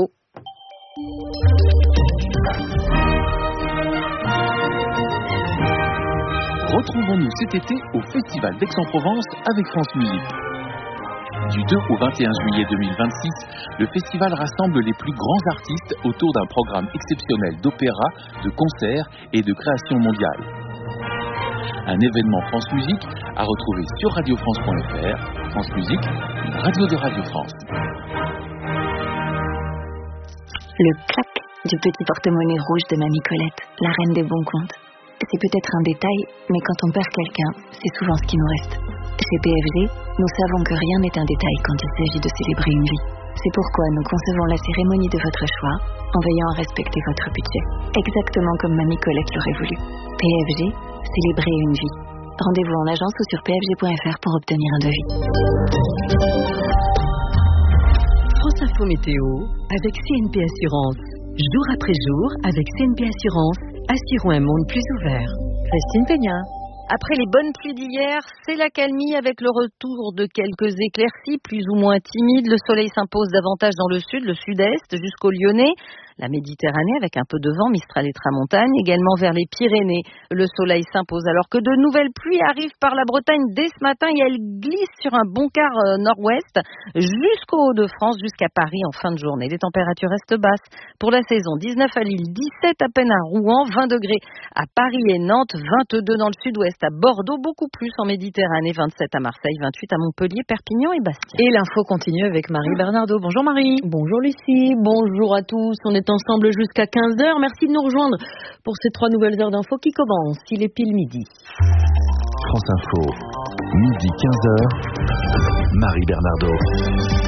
I: Retrouvons-nous cet été au Festival d'Aix-en-Provence avec France Musique. Du deux au vingt et un juillet deux mille vingt-six, le festival rassemble les plus grands artistes autour d'un programme exceptionnel d'opéra, de concerts et de création mondiale. Un événement France Musique à retrouver sur radio france point f r. France Musique, une radio de Radio France.
W: Le clac du petit porte-monnaie rouge de Mamie Colette, la reine des bons comptes. C'est peut-être un détail, mais quand on perd quelqu'un, c'est souvent ce qui nous reste. Chez P F G, nous savons que rien n'est un détail quand il s'agit de célébrer une vie. C'est pourquoi nous concevons la cérémonie de votre choix en veillant à respecter votre budget, exactement comme Mamie Colette l'aurait voulu. P F G, célébrer une vie. Rendez-vous en agence ou sur p f g point f r pour obtenir un devis.
M: France Info Météo avec C N P Assurance. Jour après jour, avec C N P Assurance, assurons un monde plus ouvert.
A: Christine Peña.
K: Après les bonnes pluies d'hier, c'est l'accalmie avec le retour de quelques éclaircies plus ou moins timides. Le soleil s'impose davantage dans le sud, le sud-est, jusqu'au Lyonnais. La Méditerranée avec un peu de vent, Mistral et Tramontane, également vers les Pyrénées. Le soleil s'impose alors que de nouvelles pluies arrivent par la Bretagne dès ce matin et elles glissent sur un bon quart nord-ouest jusqu'au Hauts-de-France, jusqu'à Paris en fin de journée. Les températures restent basses pour la saison. dix-neuf à Lille, dix-sept à peine à Rouen, vingt degrés à Paris et Nantes, vingt-deux dans le sud-ouest à Bordeaux, beaucoup plus en Méditerranée, vingt-sept à Marseille, vingt-huit à Montpellier, Perpignan et Bastia.
A: Et l'info continue avec Marie Bernardo. Bonjour Marie.
X: Bonjour Lucie, bonjour à tous. On est ensemble jusqu'à quinze heures. Merci de nous rejoindre pour ces trois nouvelles heures d'info qui commencent. Il est pile midi.
I: France Info, midi quinze heures, Marie Bernardo.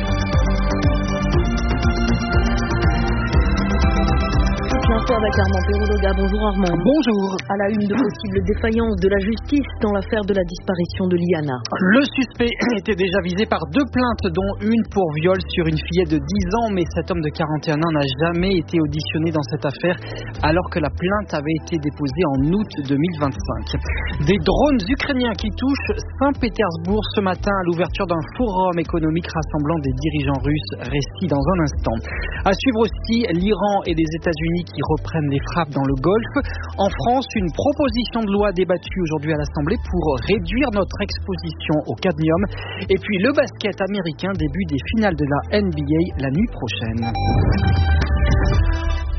X: L'info avec Armand Perrologa. Bonjour Armand.
Y: Bonjour.
X: À la une de possibles défaillances de la justice dans l'affaire de la disparition de Liana.
Y: Le suspect était déjà visé par deux plaintes, dont une pour viol sur une fillette de dix ans, mais cet homme de quarante et un ans n'a jamais été auditionné dans cette affaire, alors que la plainte avait été déposée en août deux mille vingt-cinq. Des drones ukrainiens qui touchent Saint-Pétersbourg ce matin à l'ouverture d'un forum économique rassemblant des dirigeants russes. Récit dans un instant. À suivre aussi l'Iran et les États-Unis qui reprennent les frappes dans le Golfe. En France, une proposition de loi débattue aujourd'hui à l'Assemblée pour réduire notre exposition au cadmium. Et puis le basket américain, début des finales de la N B A la nuit prochaine.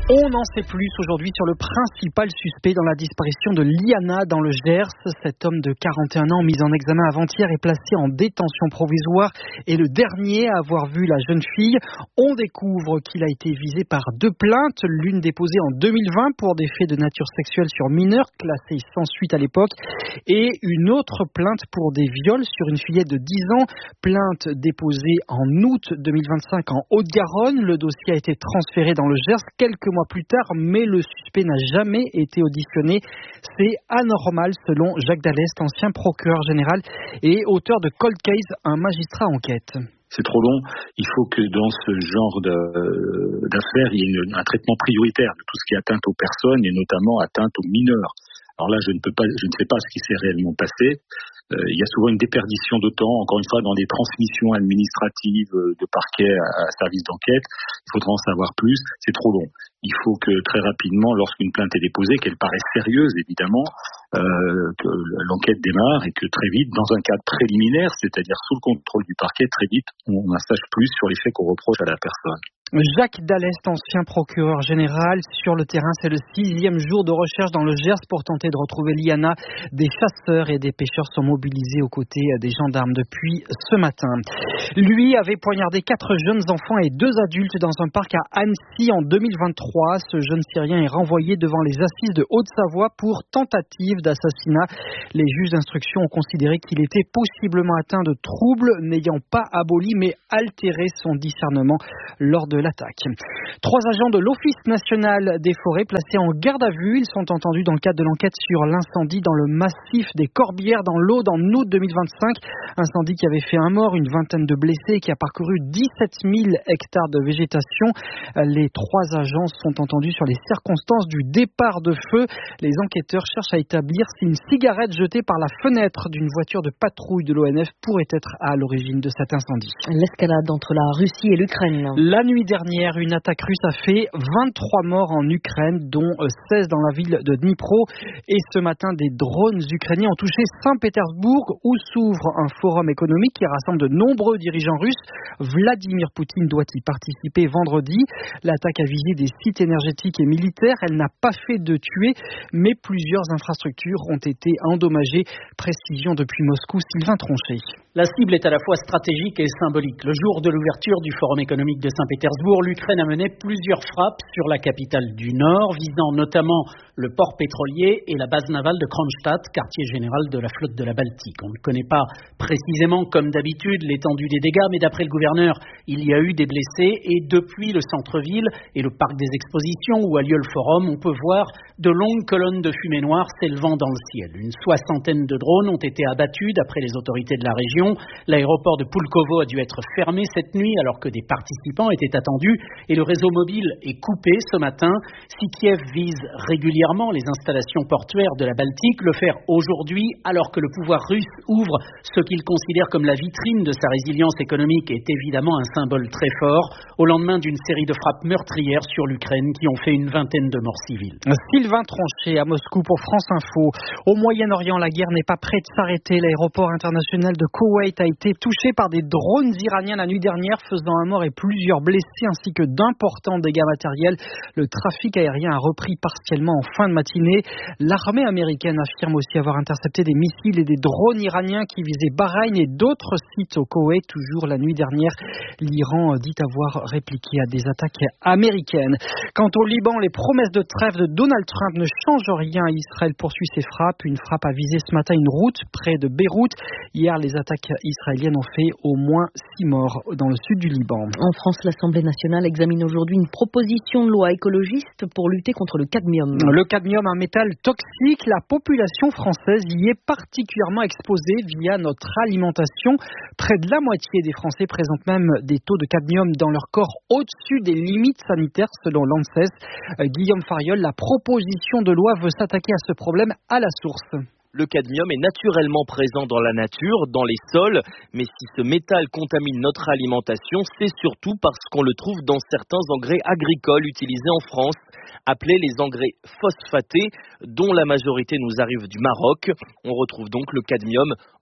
Y: On en sait plus aujourd'hui sur le principal suspect dans la disparition de Liana dans le Gers. Cet homme de quarante et un ans mis en examen avant-hier est placé en détention provisoire et le dernier à avoir vu la jeune fille. On découvre qu'il a été visé par deux plaintes, l'une déposée en deux mille vingt pour des faits de nature sexuelle sur mineurs, classés sans suite à l'époque, et une autre plainte pour des viols sur une fillette de dix ans, plainte déposée en août deux mille vingt-cinq en Haute-Garonne. Le dossier a été transféré dans le Gers quelques mois plus tard, mais le suspect n'a jamais été auditionné. C'est anormal selon Jacques Dallest, ancien procureur général et auteur de Cold Case, un magistrat enquête.
C: C'est trop long. Il faut que dans ce genre de, d'affaires, il y ait une, un traitement prioritaire de tout ce qui est atteinte aux personnes et notamment atteinte aux mineurs. Alors là, je ne peux pas, je ne sais pas ce qui s'est réellement passé. Euh, il y a souvent une déperdition de temps, encore une fois, dans les transmissions administratives de parquet à, à service d'enquête. Il faudra en savoir plus. C'est trop long. Il faut que très rapidement, lorsqu'une plainte est déposée, qu'elle paraisse sérieuse, évidemment, euh, que l'enquête démarre et que très vite, dans un cadre préliminaire, c'est-à-dire sous le contrôle du parquet, très vite, on en sache plus sur les faits qu'on reproche à la personne.
Y: Jacques Dallest, ancien procureur général, sur le terrain, c'est le sixième jour de recherche dans le Gers pour tenter de retrouver Liana. Des chasseurs et des pêcheurs sont mobilisés aux côtés des gendarmes depuis ce matin. Lui avait poignardé quatre jeunes enfants et deux adultes dans un parc à Annecy en deux mille vingt-trois. Ce jeune Syrien est renvoyé devant les assises de Haute-Savoie pour tentative d'assassinat. Les juges d'instruction ont considéré qu'il était possiblement atteint de troubles n'ayant pas aboli mais altéré son discernement lors de l'attaque. Trois agents de l'Office national des forêts placés en garde à vue. Ils sont entendus dans le cadre de l'enquête sur l'incendie dans le massif des Corbières dans l'Aude en août deux mille vingt-cinq. Incendie qui avait fait un mort, une vingtaine de blessés et qui a parcouru dix-sept mille hectares de végétation. Les trois agents sont entendus sur les circonstances du départ de feu. Les enquêteurs cherchent à établir si une cigarette jetée par la fenêtre d'une voiture de patrouille de l'O N F pourrait être à l'origine de cet incendie.
X: L'escalade entre la Russie et l'Ukraine.
Y: La nuit dernière, une attaque russe a fait vingt-trois morts en Ukraine, dont seize dans la ville de Dnipro. Et ce matin, des drones ukrainiens ont touché Saint-Pétersbourg, où s'ouvre un forum économique qui rassemble de nombreux dirigeants russes. Vladimir Poutine doit y participer vendredi. L'attaque a visé des sites énergétiques et militaires. Elle n'a pas fait de tués, mais plusieurs infrastructures ont été endommagées. Précision depuis Moscou, Sylvain Tronchet.
E: La cible est à la fois stratégique et symbolique. Le jour de l'ouverture du Forum économique de Saint-Pétersbourg, l'Ukraine a mené plusieurs frappes sur la capitale du Nord, visant notamment le port pétrolier et la base navale de Kronstadt, quartier général de la flotte de la Baltique. On ne connaît pas précisément, comme d'habitude, l'étendue des dégâts, mais d'après le gouverneur, il y a eu des blessés et depuis le centre-ville et le parc des expositions où a lieu le forum, on peut voir de longues colonnes de fumée noire s'élevant dans le ciel. Une soixantaine de drones ont été abattus d'après les autorités de la région. L'aéroport de Pulkovo a dû être fermé cette nuit alors que des participants étaient attendus et le réseau mobile est coupé ce matin. Si Kiev vise régulièrement les installations portuaires de la Baltique, le faire aujourd'hui alors que le pouvoir russe ouvre ce qu'il considère comme la vitrine de sa résilience économique est évidemment un symbole très fort au lendemain d'une série de frappes meurtrières sur l'Ukraine qui ont fait une vingtaine de morts civiles.
Y: Sylvain Tronchet à Moscou pour France Info. Au Moyen-Orient, la guerre n'est pas prête de s'arrêter. L'aéroport international de Koweït a été touché par des drones iraniens la nuit dernière, faisant un mort et plusieurs blessés ainsi que d'importants dégâts matériels. Le trafic aérien a repris partiellement en fin de matinée. L'armée américaine affirme aussi avoir intercepté des missiles et des drones iraniens qui visaient Bahreïn et d'autres sites au Koweït. Toujours la nuit dernière, l'Iran dit avoir répliqué à des attaques américaines. Quant au Liban, les promesses de trêve de Donald Trump ne changent rien. Israël poursuit ses frappes. Une frappe a visé ce matin une route près de Beyrouth. Hier, les attaques israéliennes ont fait au moins six morts dans le sud du Liban.
X: En France, l'Assemblée nationale examine aujourd'hui une proposition de loi écologiste pour lutter contre le cadmium.
Y: Le cadmium, un métal toxique, la population française y est particulièrement exposée via notre alimentation. Près de la moitié des Français présentent même des taux de cadmium dans leur corps au-dessus des limites sanitaires selon l'ANSES. Euh, Guillaume Fariol, la proposition de loi veut s'attaquer à ce problème à la source.
V: Le cadmium est naturellement présent dans la nature, dans les sols, mais si ce métal contamine notre alimentation, c'est surtout parce qu'on le trouve dans certains engrais agricoles utilisés en France, appelés les engrais phosphatés, dont la majorité nous arrive du Maroc. On retrouve donc le cadmium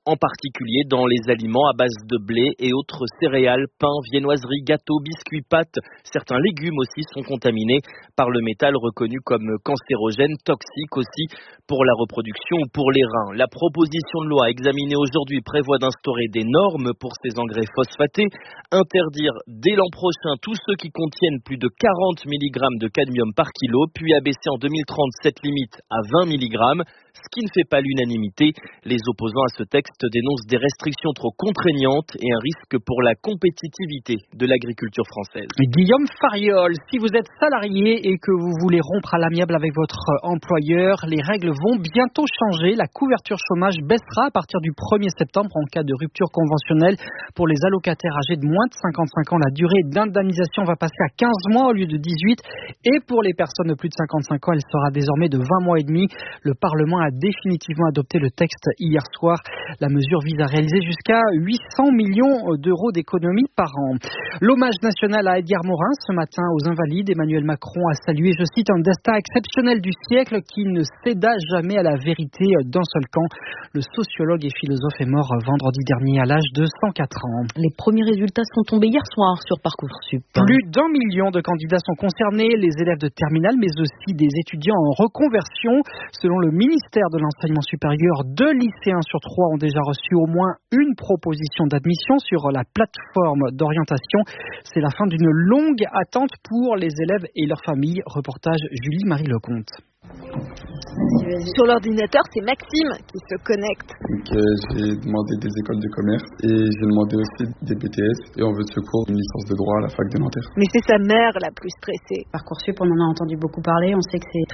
G: en particulier dans les aliments à base de blé et autres céréales, pain, viennoiseries, gâteaux, biscuits, pâtes. Certains légumes aussi sont contaminés par le métal reconnu comme cancérogène, toxique aussi pour la reproduction ou pour les reins. La proposition de loi examinée aujourd'hui prévoit d'instaurer des normes pour ces engrais phosphatés, interdire dès l'an prochain tous ceux qui contiennent plus de quarante milligrammes de cadmium par kilo, puis abaisser en deux mille trente cette limite à vingt milligrammes, ce qui ne fait pas l'unanimité. Les opposants à ce texte dénoncent des restrictions trop contraignantes et un risque pour la compétitivité de l'agriculture française.
Y: Guillaume Fariol, si vous êtes salarié et que vous voulez rompre à l'amiable avec votre employeur, les règles vont bientôt changer. La couverture chômage baissera à partir du premier septembre en cas de rupture conventionnelle. Pour les allocataires âgés de moins de cinquante-cinq ans, la durée d'indemnisation va passer à quinze mois au lieu de dix-huit. Et pour les personnes de plus de cinquante-cinq ans, elle sera désormais de vingt mois et demi. Le Parlement a définitivement adopté le texte hier soir. La mesure vise à réaliser jusqu'à huit cents millions d'euros d'économies par an. L'hommage national à Edgar Morin ce matin aux Invalides. Emmanuel Macron a salué, je cite, un destin exceptionnel du siècle qui ne céda jamais à la vérité d'un seul camp. Le sociologue et philosophe est mort vendredi dernier à l'âge de cent quatre ans.
X: Les premiers résultats sont tombés hier soir sur Parcoursup.
Y: Plus d'un million de candidats sont concernés, les élèves de terminale, mais aussi des étudiants en reconversion. Selon le ministère de l'Enseignement supérieur, deux lycéens sur trois ont déjà reçu au moins une proposition d'admission sur la plateforme d'orientation. C'est la fin d'une longue attente pour les élèves et leurs familles. Reportage Julie-Marie Lecomte.
H: Sur l'ordinateur, c'est Maxime qui se connecte.
J: Donc, euh, j'ai demandé des écoles de commerce et j'ai demandé aussi des B T S et en vœu de secours une licence de droit à la fac de Nanterre.
H: Mais c'est sa mère la plus stressée.
L: Parcoursup, on en a entendu beaucoup parler, on sait que c'est